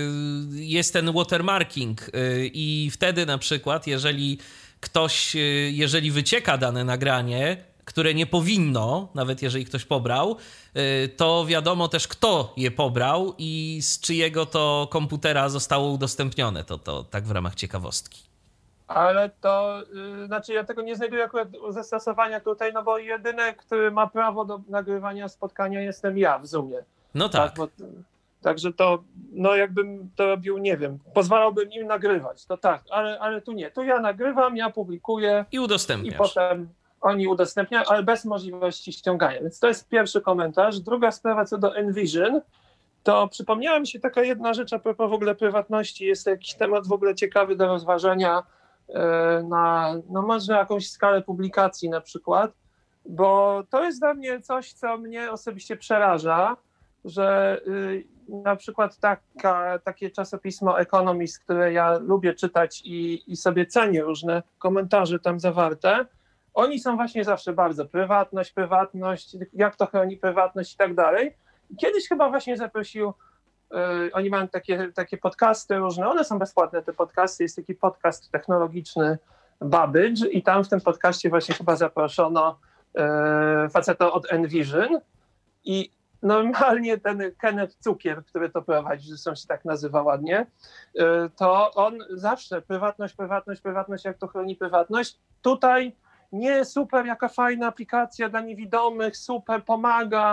jest ten watermarking y, i wtedy na przykład, jeżeli ktoś, y, jeżeli wycieka dane nagranie, które nie powinno, nawet jeżeli ktoś pobrał, y, to wiadomo też, kto je pobrał i z czyjego to komputera zostało udostępnione. To, to tak w ramach ciekawostki. Ale to, yy, znaczy ja tego nie znajduję akurat zastosowania tutaj, no bo jedyny, który ma prawo do nagrywania spotkania, jestem ja w Zoomie. No tak. Bo, także to, no jakbym to robił, nie wiem, pozwalałbym im nagrywać, to tak, ale, ale tu nie. Tu ja nagrywam, ja publikuję I i udostępniasz. potem oni udostępniają, ale bez możliwości ściągania. Więc to jest pierwszy komentarz. Druga sprawa co do Envision, to przypomniała mi się taka jedna rzecz a propos w ogóle prywatności. Jest to jakiś temat w ogóle ciekawy do rozważania e, na, no może jakąś skalę publikacji na przykład, bo to jest dla mnie coś, co mnie osobiście przeraża, że y, na przykład taka, takie czasopismo Economist, które ja lubię czytać i, i sobie cenię różne komentarze tam zawarte, oni są właśnie zawsze bardzo prywatność, prywatność, jak to chroni prywatność i tak dalej. Kiedyś chyba właśnie zaprosił, y, oni mają takie, takie podcasty różne, one są bezpłatne te podcasty, jest taki podcast technologiczny Babbage i tam w tym podcaście właśnie chyba zaproszono y, faceta od Envision i normalnie ten Kenneth Cukier, który to prowadzi, zresztą się tak nazywa ładnie, y, to on zawsze prywatność, prywatność, prywatność, jak to chroni prywatność. Tutaj nie super, jaka fajna aplikacja dla niewidomych, super, pomaga,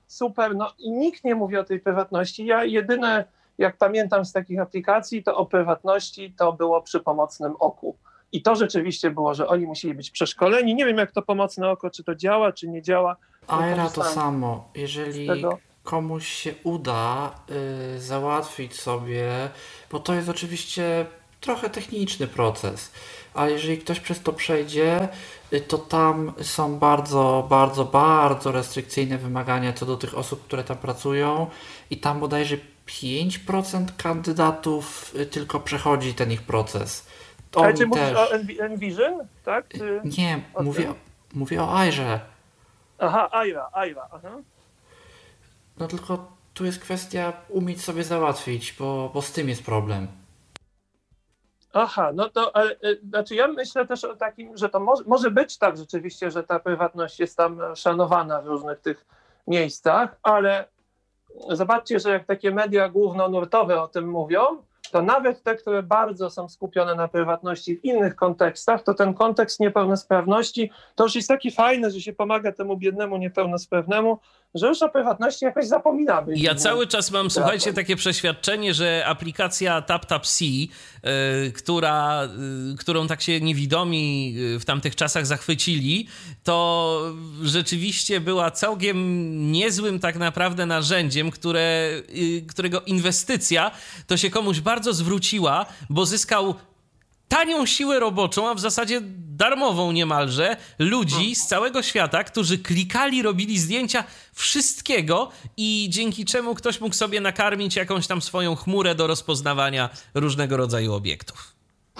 super, no i nikt nie mówi o tej prywatności. Ja jedyne, jak pamiętam z takich aplikacji, to o prywatności to było przy pomocnym oku. I to rzeczywiście było, że oni musieli być przeszkoleni. Nie wiem, jak to pomocne oko, czy to działa, czy nie działa. Aira to samo. Jeżeli tego. komuś się uda y, załatwić sobie, bo to jest oczywiście trochę techniczny proces, ale jeżeli ktoś przez to przejdzie, y, to tam są bardzo, bardzo, bardzo restrykcyjne wymagania co do tych osób, które tam pracują i tam bodajże pięć procent kandydatów y, tylko przechodzi ten ich proces. Ale Oni czy mówisz też. o Envi- Envision, tak? Czy... Nie, o mówię, tym? o, mówię o Airze. Aha, Aira, Aira, aha. No tylko tu jest kwestia umieć sobie załatwić, bo, bo z tym jest problem. Aha, no to, ale, y, znaczy ja myślę też o takim, że to może, może być tak rzeczywiście, że ta prywatność jest tam szanowana w różnych tych miejscach, ale zobaczcie, że jak takie media głównonurtowe o tym mówią, to nawet te, które bardzo są skupione na prywatności w innych kontekstach, to ten kontekst niepełnosprawności to już jest taki fajny, że się pomaga temu biednemu niepełnosprawnemu, że już o prywatności jakoś zapominamy. Ja cały czas mam, słuchajcie, takie przeświadczenie, że aplikacja TapTapSee, yy, która, yy, którą tak się niewidomi w tamtych czasach zachwycili, to rzeczywiście była całkiem niezłym tak naprawdę narzędziem, które, yy, którego inwestycja to się komuś bardzo zwróciła, bo zyskał tanią siłę roboczą, a w zasadzie darmową niemalże, ludzi z całego świata, którzy klikali, robili zdjęcia wszystkiego i dzięki czemu ktoś mógł sobie nakarmić jakąś tam swoją chmurę do rozpoznawania różnego rodzaju obiektów.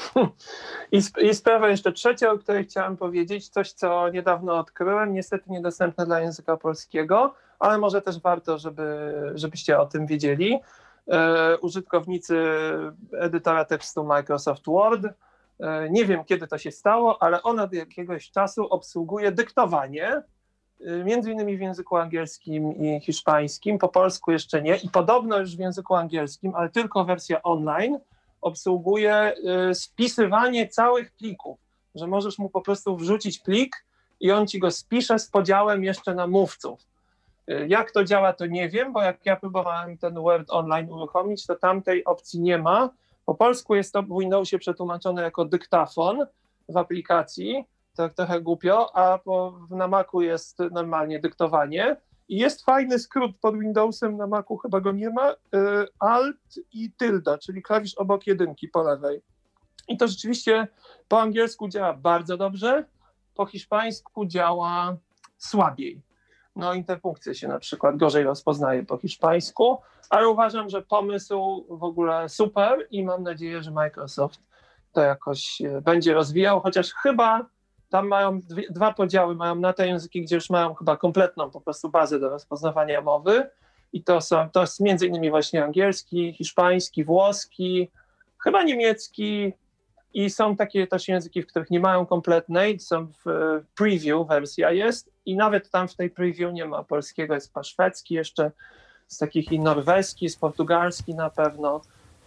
I, sp- I sprawa jeszcze trzecia, o której chciałem powiedzieć, coś, co niedawno odkryłem, niestety niedostępne dla języka polskiego, ale może też warto, żeby, żebyście o tym wiedzieli. E, użytkownicy edytora tekstu Microsoft Word, e, nie wiem kiedy to się stało, ale on od jakiegoś czasu obsługuje dyktowanie, e, między innymi w języku angielskim i hiszpańskim, po polsku jeszcze nie i podobno już w języku angielskim, ale tylko wersja online obsługuje e, spisywanie całych plików, że możesz mu po prostu wrzucić plik i on ci go spisze z podziałem jeszcze na mówców. Jak to działa, to nie wiem, bo jak ja próbowałem ten Word Online uruchomić, to tamtej opcji nie ma. Po polsku jest to w Windowsie przetłumaczone jako dyktafon w aplikacji, tak trochę głupio, a po, na Macu jest normalnie dyktowanie. I jest fajny skrót pod Windowsem, na Macu chyba go nie ma, y, Alt i tilde, czyli klawisz obok jedynki po lewej. I to rzeczywiście po angielsku działa bardzo dobrze, po hiszpańsku działa słabiej. No interpunkcje się na przykład gorzej rozpoznaje po hiszpańsku, ale uważam, że pomysł w ogóle super i mam nadzieję, że Microsoft to jakoś będzie rozwijał, chociaż chyba tam mają dwie, dwa podziały, mają na te języki, gdzie już mają chyba kompletną po prostu bazę do rozpoznawania mowy i to, są, to jest między innymi właśnie angielski, hiszpański, włoski, chyba niemiecki i są takie też języki, w których nie mają kompletnej, są w preview wersja jest i nawet tam w tej preview nie ma polskiego, jest pa szwedzki jeszcze, z takich i norweski, z portugalski na pewno.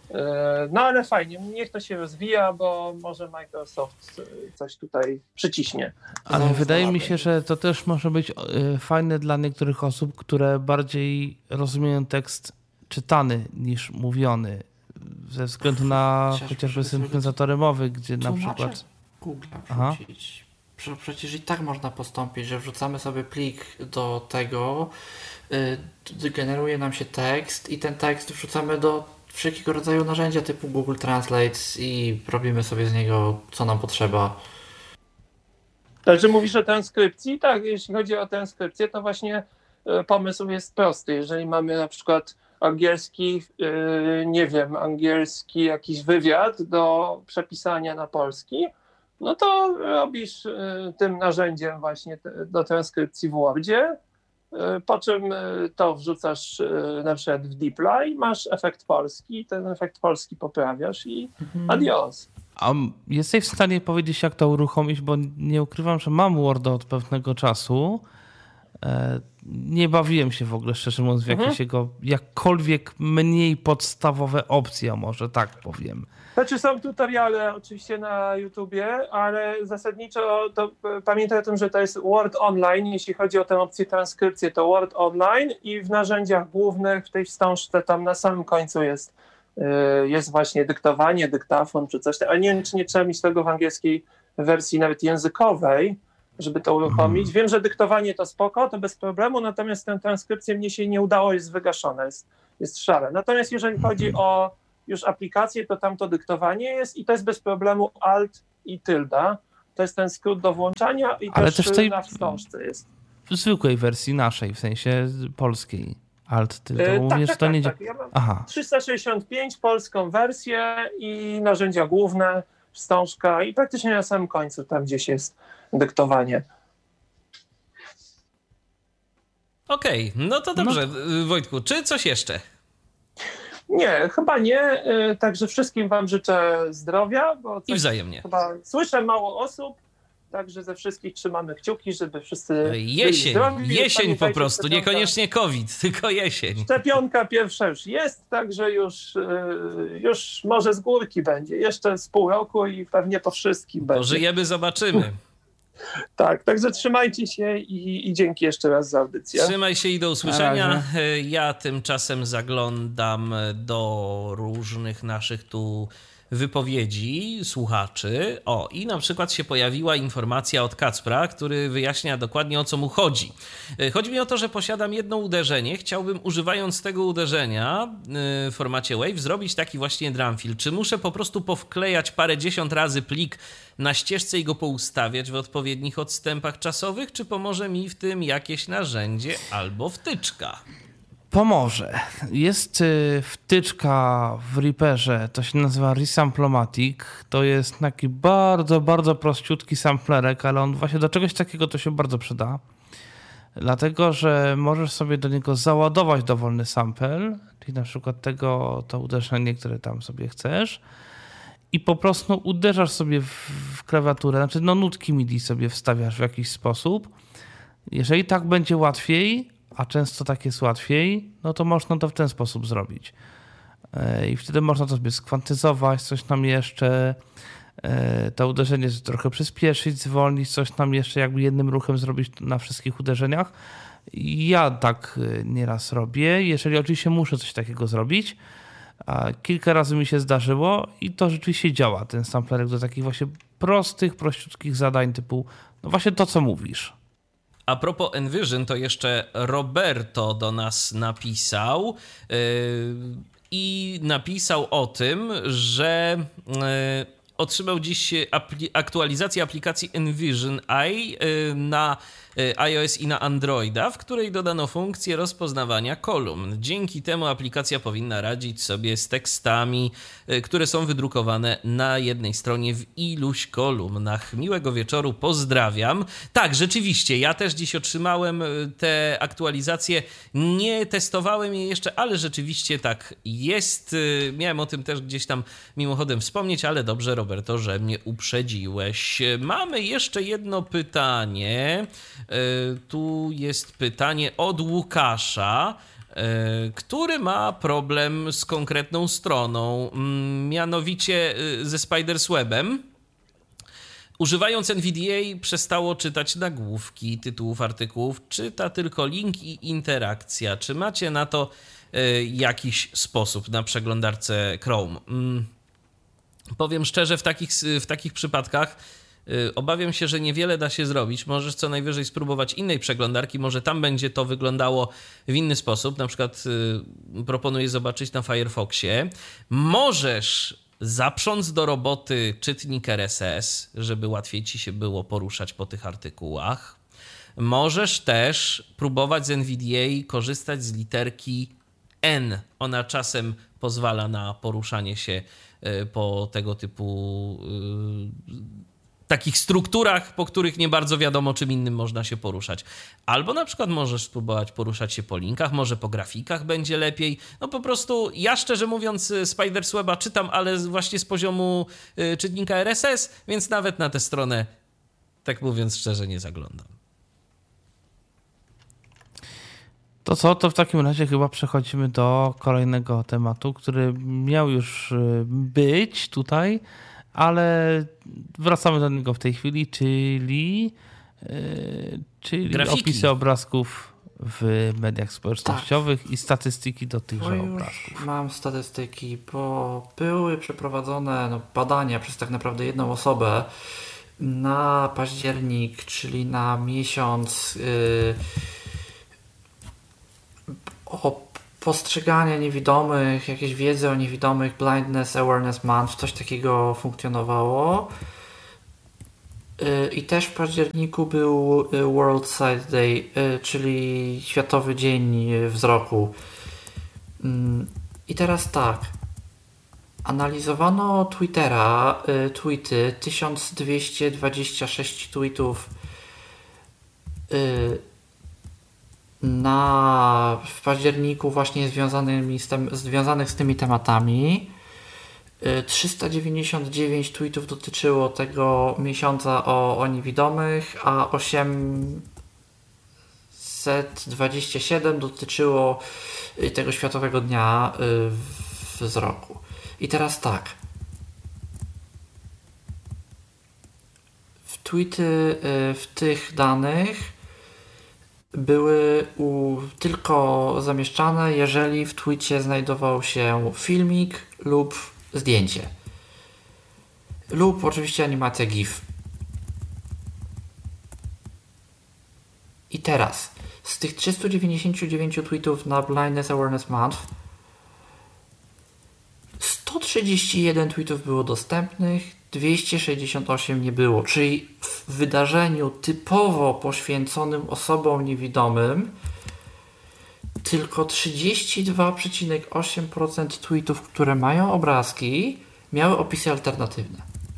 No ale fajnie, niech to się rozwija, bo może Microsoft coś tutaj przyciśnie. Ale wydaje mi się, że to też może być fajne dla niektórych osób, które bardziej rozumieją tekst czytany niż mówiony. Ze względu na Chociaż chociażby sobie syntezatory mowy, gdzie na tłumaczę przykład... Google Aha. wrzucić. Prze- Przecież i tak można postąpić, że wrzucamy sobie plik do tego, yy, generuje nam się tekst i ten tekst wrzucamy do wszelkiego rodzaju narzędzia typu Google Translate i robimy sobie z niego co nam potrzeba. Także mówisz o transkrypcji? Tak, jeśli chodzi o transkrypcję, to właśnie y, pomysł jest prosty. Jeżeli mamy na przykład angielski, y, nie wiem, angielski jakiś wywiad do przepisania na polski, no to robisz y, tym narzędziem właśnie te, do transkrypcji w Wordzie, y, po czym y, to wrzucasz y, na przykład w dplyr, masz efekt polski, ten efekt polski poprawiasz i Mhm. adios. A jesteś w stanie powiedzieć, jak to uruchomić, bo nie ukrywam, że mam Worda od pewnego czasu Nie bawiłem się w ogóle, szczerze mówiąc, w jakieś mhm. jego jakkolwiek mniej podstawowe opcje, może tak powiem. Znaczy są tutoriale oczywiście na YouTubie, ale zasadniczo to pamiętaj o tym, że to jest Word Online, jeśli chodzi o tę opcję transkrypcji, to Word Online i w narzędziach głównych w tej wstążce tam na samym końcu jest, jest właśnie dyktowanie, dyktafon czy coś, ale nie wiem, czy nie trzeba mieć tego w angielskiej wersji nawet językowej, żeby to uruchomić. Wiem, że dyktowanie to spoko, to bez problemu, natomiast tę transkrypcję mnie się nie udało, jest wygaszone, jest, jest szare. Natomiast jeżeli chodzi o już aplikację, to tam to dyktowanie jest i to jest bez problemu Alt i tylda. To jest ten skrót do włączania i ale też, też tej na wstążce jest. W zwykłej wersji naszej, w sensie polskiej. Alt tylda, yy, mówisz, tak, to tak, nie tak. dzia... Ja mam Aha. trzysta sześćdziesiąt pięć polską wersję i narzędzia główne, wstążka i praktycznie na samym końcu tam gdzieś jest dyktowanie. Okej, okay, no to dobrze. No. Wojtku, czy coś jeszcze? Nie, chyba nie. Także wszystkim wam życzę zdrowia. Bo i wzajemnie. Chyba słyszę mało osób, także ze wszystkich trzymamy kciuki, żeby wszyscy jesień, zdrowi. Jesień po prostu, szczepionka. Niekoniecznie COVID, tylko jesień. Szczepionka pierwsza już jest, także już, już może z górki będzie. Jeszcze z pół roku i pewnie po wszystkim będzie. Pożyjemy, zobaczymy. Tak, także trzymajcie się i, i dzięki jeszcze raz za audycję. Trzymaj się i do usłyszenia. Ja tymczasem zaglądam do różnych naszych tu wypowiedzi słuchaczy. O, i na przykład się pojawiła informacja od Kacpra, który wyjaśnia dokładnie, o co mu chodzi. Chodzi mi o to, że posiadam jedno uderzenie. Chciałbym, używając tego uderzenia w formacie WAV, zrobić taki właśnie drumfill. Czy muszę po prostu powklejać parę dziesiąt razy plik na ścieżce i go poustawiać w odpowiednich odstępach czasowych, czy pomoże mi w tym jakieś narzędzie albo wtyczka? Pomoże. Jest wtyczka w Reaperze, to się nazywa Resamplomatic. To jest taki bardzo, bardzo prościutki samplerek, ale on właśnie do czegoś takiego to się bardzo przyda. Dlatego, że możesz sobie do niego załadować dowolny sample, czyli na przykład tego, to uderzenie, które tam sobie chcesz i po prostu uderzasz sobie w, w klawiaturę, znaczy no nutki M I D I sobie wstawiasz w jakiś sposób. Jeżeli tak będzie łatwiej, a często tak jest łatwiej, no to można to w ten sposób zrobić. I wtedy można to sobie skwantyzować, coś tam jeszcze, to uderzenie trochę przyspieszyć, zwolnić, coś tam jeszcze jakby jednym ruchem zrobić na wszystkich uderzeniach. Ja tak nieraz robię, jeżeli oczywiście muszę coś takiego zrobić. Kilka razy mi się zdarzyło i to rzeczywiście działa, ten samplerek do takich właśnie prostych, prościutkich zadań typu, no właśnie to, co mówisz. A propos Envision, to jeszcze Roberto do nas napisał yy, i napisał o tym, że yy, otrzymał dziś apli- aktualizację aplikacji Envision i yy, na iOS i na Androida, w której dodano funkcję rozpoznawania kolumn. Dzięki temu aplikacja powinna radzić sobie z tekstami, które są wydrukowane na jednej stronie w iluś kolumnach. Miłego wieczoru, pozdrawiam. Tak, rzeczywiście, ja też dziś otrzymałem te aktualizacje. Nie testowałem je jeszcze, ale rzeczywiście tak jest. Miałem o tym też gdzieś tam mimochodem wspomnieć, ale dobrze, Roberto, że mnie uprzedziłeś. Mamy jeszcze jedno pytanie. Tu jest pytanie od Łukasza, który ma problem z konkretną stroną, mianowicie ze Spiderswebem. Używając N V D A przestało czytać nagłówki tytułów artykułów, czyta tylko link i interakcja. Czy macie na to jakiś sposób na przeglądarce Chrome? Powiem szczerze, w takich, w takich przypadkach obawiam się, że niewiele da się zrobić. Możesz co najwyżej spróbować innej przeglądarki, może tam będzie to wyglądało w inny sposób. Na przykład yy, proponuję zobaczyć na Firefoxie. Możesz zaprząc do roboty czytnik R S S, żeby łatwiej ci się było poruszać po tych artykułach. Możesz też próbować z N V D A korzystać z literki N. Ona czasem pozwala na poruszanie się yy, po tego typu yy, takich strukturach, po których nie bardzo wiadomo, czym innym można się poruszać. Albo na przykład możesz spróbować poruszać się po linkach, może po grafikach będzie lepiej. No po prostu ja szczerze mówiąc Spidersweba czytam, ale właśnie z poziomu y, czytnika R S S, więc nawet na tę stronę, tak mówiąc szczerze, nie zaglądam. To co, to w takim razie chyba przechodzimy do kolejnego tematu, który miał już być tutaj, ale wracamy do niego w tej chwili, czyli, yy, czyli Grafiki. opisy obrazków w mediach społecznościowych tak. i statystyki do tychże Bo już obrazków. mam statystyki, bo były przeprowadzone no, badania przez tak naprawdę jedną osobę na październik, czyli na miesiąc yy, o postrzeganie niewidomych, jakieś wiedzy o niewidomych, Blindness Awareness Month, coś takiego funkcjonowało. I też w październiku był World Sight Day, czyli Światowy Dzień Wzroku. I teraz tak. Analizowano Twittera, tweety, tysiąc dwieście dwadzieścia sześć tweetów na, w październiku właśnie związanymi z tem, związanych z tymi tematami. trzysta dziewięćdziesiąt dziewięć tweetów dotyczyło tego miesiąca o, o niewidomych, a osiemset dwadzieścia siedem dotyczyło tego Światowego Dnia Wzroku. I teraz tak. W tweety w tych danych były u, tylko zamieszczane, jeżeli w tweetie znajdował się filmik lub zdjęcie. Lub oczywiście animacja GIF. I teraz, z tych trzystu dziewięćdziesięciu dziewięciu tweetów na Blindness Awareness Month sto trzydzieści jeden tweetów było dostępnych, dwieście sześćdziesiąt osiem nie było. Czyli w wydarzeniu typowo poświęconym osobom niewidomym tylko trzydzieści dwa przecinek osiem procent tweetów, które mają obrazki, miały opisy alternatywne.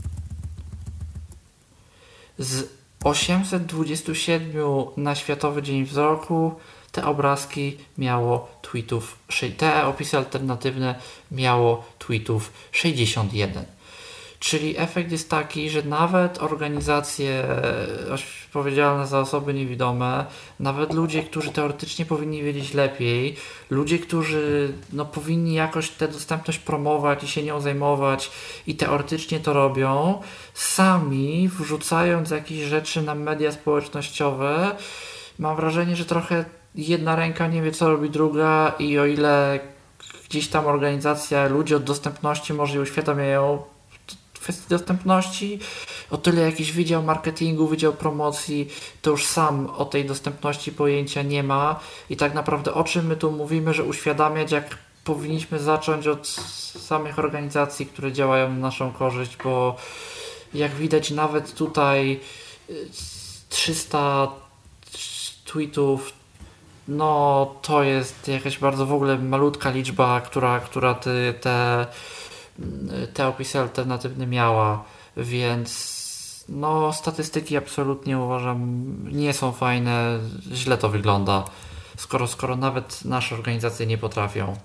Z osiemset dwadzieścia siedem na Światowy Dzień Wzroku te obrazki miało tweetów, te opisy alternatywne miało tweetów sześćdziesiąt jeden. Czyli efekt jest taki, że nawet organizacje odpowiedzialne za osoby niewidome, nawet ludzie, którzy teoretycznie powinni wiedzieć lepiej, ludzie, którzy no, powinni jakoś tę dostępność promować i się nią zajmować i teoretycznie to robią, sami wrzucając jakieś rzeczy na media społecznościowe, mam wrażenie, że trochę jedna ręka nie wie, co robi druga i o ile gdzieś tam organizacja, ludzie od dostępności może i uświadamiają kwestii dostępności, o tyle jakiś wydział marketingu, wydział promocji, to już sam o tej dostępności pojęcia nie ma i tak naprawdę o czym my tu mówimy, że uświadamiać, jak powinniśmy zacząć od samych organizacji, które działają na naszą korzyść, bo jak widać nawet tutaj trzysta tweetów, no to jest jakaś bardzo w ogóle malutka liczba, która, która te, te te opisy alternatywne miała, więc no statystyki absolutnie uważam nie są fajne, źle to wygląda, skoro, skoro nawet nasze organizacje nie potrafią.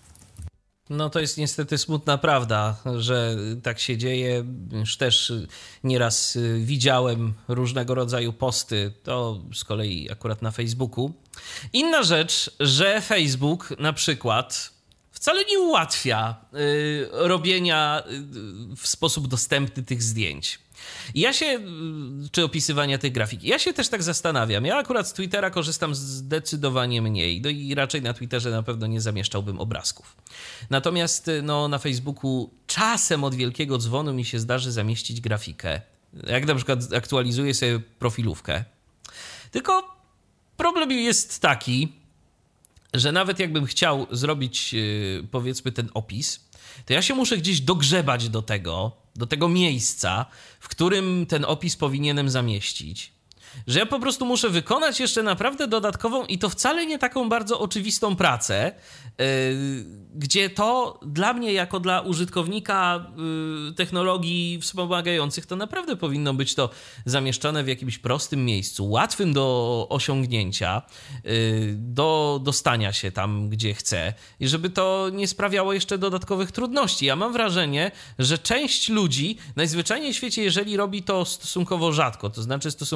No to jest niestety smutna prawda, że tak się dzieje. Już też nieraz widziałem różnego rodzaju posty, to z kolei akurat na Facebooku. Inna rzecz, że Facebook na przykład wcale nie ułatwia y, robienia y, w sposób dostępny tych zdjęć. I ja się, czy opisywania tych grafik. Ja się też tak zastanawiam. Ja akurat z Twittera korzystam zdecydowanie mniej. No i raczej na Twitterze na pewno nie zamieszczałbym obrazków. Natomiast no, na Facebooku czasem od wielkiego dzwonu mi się zdarzy zamieścić grafikę. Jak na przykład aktualizuję sobie profilówkę. Tylko problem jest taki, że nawet jakbym chciał zrobić, powiedzmy, ten opis, to ja się muszę gdzieś dogrzebać do tego, do tego miejsca, w którym ten opis powinienem zamieścić. Że ja po prostu muszę wykonać jeszcze naprawdę dodatkową i to wcale nie taką bardzo oczywistą pracę, yy, gdzie to dla mnie, jako dla użytkownika yy, technologii wspomagających, to naprawdę powinno być to zamieszczone w jakimś prostym miejscu, łatwym do osiągnięcia, yy, do dostania się tam, gdzie chcę i żeby to nie sprawiało jeszcze dodatkowych trudności. Ja mam wrażenie, że część ludzi najzwyczajniej w świecie, jeżeli robi to stosunkowo rzadko, to znaczy stosunkowo rzadko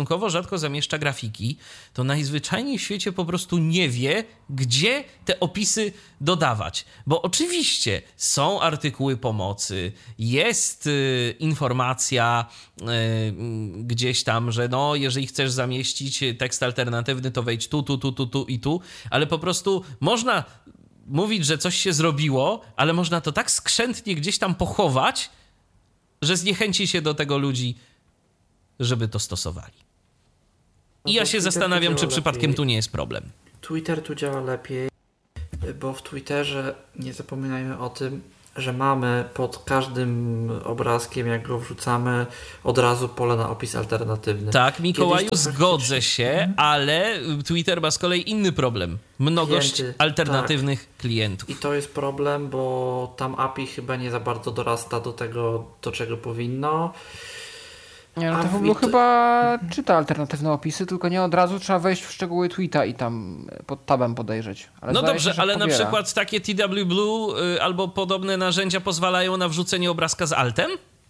rzadko zamieszcza grafiki, to najzwyczajniej w świecie po prostu nie wie, gdzie te opisy dodawać. Bo oczywiście są artykuły pomocy, jest y, informacja y, gdzieś tam, że no, jeżeli chcesz zamieścić tekst alternatywny, to wejdź tu, tu, tu, tu, tu i tu, ale po prostu można mówić, że coś się zrobiło, ale można to tak skrzętnie gdzieś tam pochować, że zniechęci się do tego ludzi, żeby to stosowali. I No ja bo się Twitter zastanawiam, tu czy działa przypadkiem lepiej. tu nie jest problem. Twitter tu działa lepiej, bo w Twitterze nie zapominajmy o tym, że mamy pod każdym obrazkiem, jak go wrzucamy, od razu pole na opis alternatywny. Tak, Mikołaju, Kiedyś to zgodzę faktycznie- się, ale Twitter ma z kolei inny problem. Mnogość Klienty, alternatywnych klientów. I to jest problem, bo tam A P I chyba nie za bardzo dorasta do tego, do czego powinno. Nie, no A to w w- ogóle to- chyba czyta alternatywne opisy, tylko nie od razu trzeba wejść w szczegóły tweeta i tam pod tabem podejrzeć. Ale No zdaje dobrze, się, że ale na pobiera. przykład takie T W Blue y, albo podobne narzędzia pozwalają na wrzucenie obrazka z altem?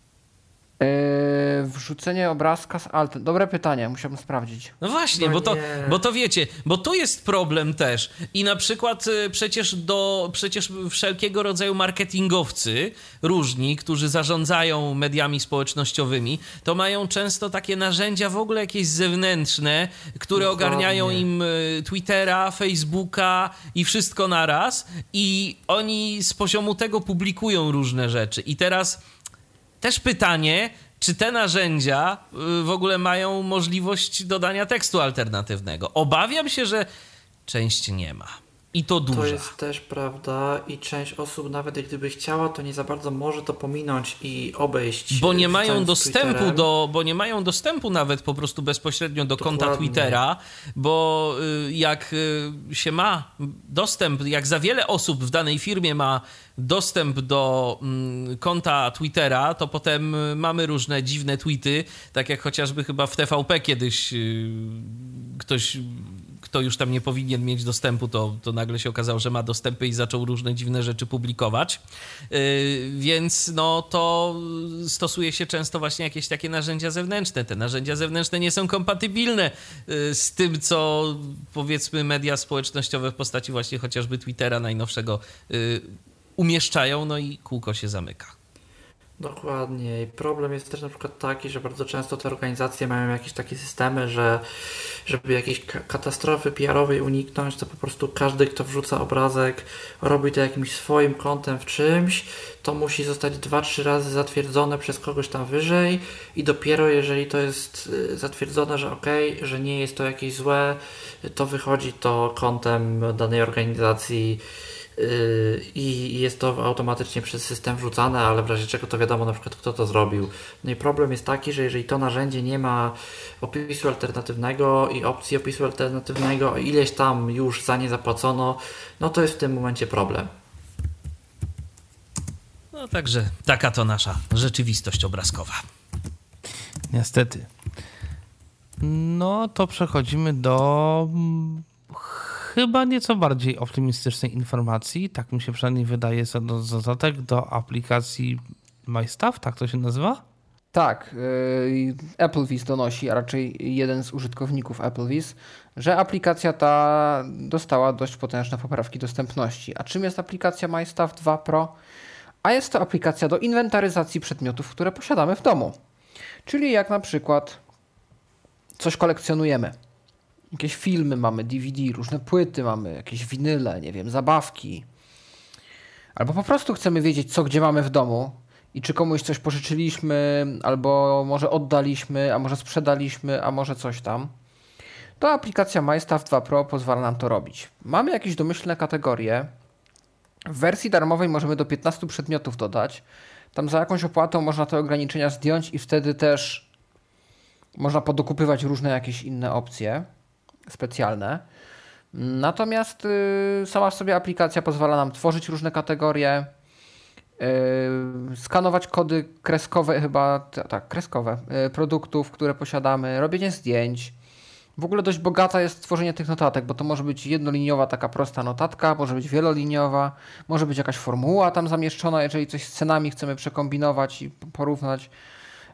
Yy, wrzucenie obrazka z altem. Dobre pytanie, musiałbym sprawdzić. No właśnie, No bo, to, nie. bo to wiecie, bo tu jest problem też. I na przykład y, przecież do przecież wszelkiego rodzaju marketingowcy różni, którzy zarządzają mediami społecznościowymi, to mają często takie narzędzia w ogóle jakieś zewnętrzne, które Dokładnie. ogarniają im y, Twittera, Facebooka i wszystko naraz. I oni z poziomu tego publikują różne rzeczy. I teraz też pytanie, czy te narzędzia y, w ogóle mają możliwość dodania tekstu alternatywnego? Obawiam się, że część nie ma. I to duża. To jest też prawda i część osób nawet gdyby chciała, to nie za bardzo może to pominąć i obejść. Bo nie e, mają wrzucając dostępu Twitterem. do, bo nie mają dostępu nawet po prostu bezpośrednio do konta Dokładnie. Twittera, bo y, jak y, się ma dostęp, jak za wiele osób w danej firmie ma dostęp do mm, konta Twittera, to potem y, mamy różne dziwne tweety, tak jak chociażby chyba w T V P kiedyś y, ktoś, kto już tam nie powinien mieć dostępu, to, to nagle się okazało, że ma dostępy i zaczął różne dziwne rzeczy publikować. Yy, więc no to stosuje się często właśnie jakieś takie narzędzia zewnętrzne. Te narzędzia zewnętrzne nie są kompatybilne yy, z tym, co powiedzmy media społecznościowe w postaci właśnie chociażby Twittera najnowszego yy, umieszczają, no i kółko się zamyka. Dokładnie. I problem jest też na przykład taki, że bardzo często te organizacje mają jakieś takie systemy, że żeby jakiejś ka- katastrofy P R-owej uniknąć, to po prostu każdy, kto wrzuca obrazek, robi to jakimś swoim kontem w czymś, to musi zostać dwa, trzy razy zatwierdzone przez kogoś tam wyżej i dopiero jeżeli to jest y, zatwierdzone, że okej, że nie jest to jakieś złe, to wychodzi to kontem danej organizacji i jest to automatycznie przez system wrzucane, ale w razie czego to wiadomo na przykład kto to zrobił. No i problem jest taki, że jeżeli to narzędzie nie ma opisu alternatywnego i opcji opisu alternatywnego, ileś tam już za nie zapłacono, no to jest w tym momencie problem. No także taka to nasza rzeczywistość obrazkowa. Niestety. No to przechodzimy do mm, chyba nieco bardziej optymistycznej informacji. Tak mi się przynajmniej wydaje, co do dodatek do aplikacji MyStuff, tak to się nazywa? Tak, yy, Applevis donosi, a raczej jeden z użytkowników Applevis, że aplikacja ta dostała dość potężne poprawki dostępności. A czym jest aplikacja MyStuff dwa Pro? A jest to aplikacja do inwentaryzacji przedmiotów, które posiadamy w domu. Czyli jak na przykład coś kolekcjonujemy. Jakieś filmy mamy, D V D, różne płyty mamy, jakieś winyle, nie wiem, zabawki. Albo po prostu chcemy wiedzieć, co gdzie mamy w domu i czy komuś coś pożyczyliśmy, albo może oddaliśmy, a może sprzedaliśmy, a może coś tam. To aplikacja MyStuff dwa Pro pozwala nam to robić. Mamy jakieś domyślne kategorie. W wersji darmowej możemy do piętnastu przedmiotów dodać. Tam za jakąś opłatą można te ograniczenia zdjąć i wtedy też można podokupywać różne jakieś inne opcje specjalne. Natomiast yy, sama w sobie aplikacja pozwala nam tworzyć różne kategorie, yy, skanować kody kreskowe, chyba t- tak, kreskowe yy, produktów, które posiadamy, robienie zdjęć. W ogóle dość bogata jest tworzenie tych notatek, bo to może być jednoliniowa taka prosta notatka, może być wieloliniowa, może być jakaś formuła tam zamieszczona, jeżeli coś z cenami chcemy przekombinować i porównać.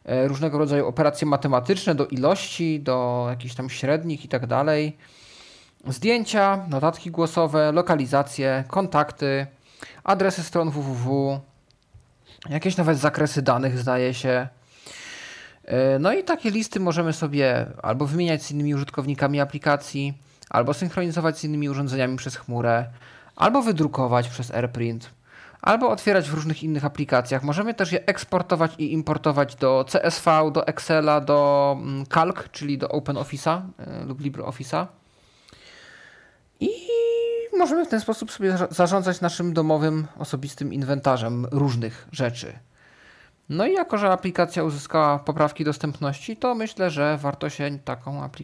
różnego rodzaju operacje matematyczne do ilości, do jakichś tam średnich i tak dalej. Zdjęcia, notatki głosowe, lokalizacje, kontakty, adresy stron www, jakieś nawet zakresy danych, zdaje się. No i takie listy możemy sobie albo wymieniać z innymi użytkownikami aplikacji, albo synchronizować z innymi urządzeniami przez chmurę, albo wydrukować przez AirPrint, albo otwierać w różnych innych aplikacjach. Możemy też je eksportować i importować do C S V, do Excela, do Calc, czyli do OpenOffice'a lub LibreOffice'a. I możemy w ten sposób sobie zarządzać naszym domowym, osobistym inwentarzem różnych rzeczy. No i jako, że aplikacja uzyskała poprawki dostępności, to myślę, że warto się taką aplikację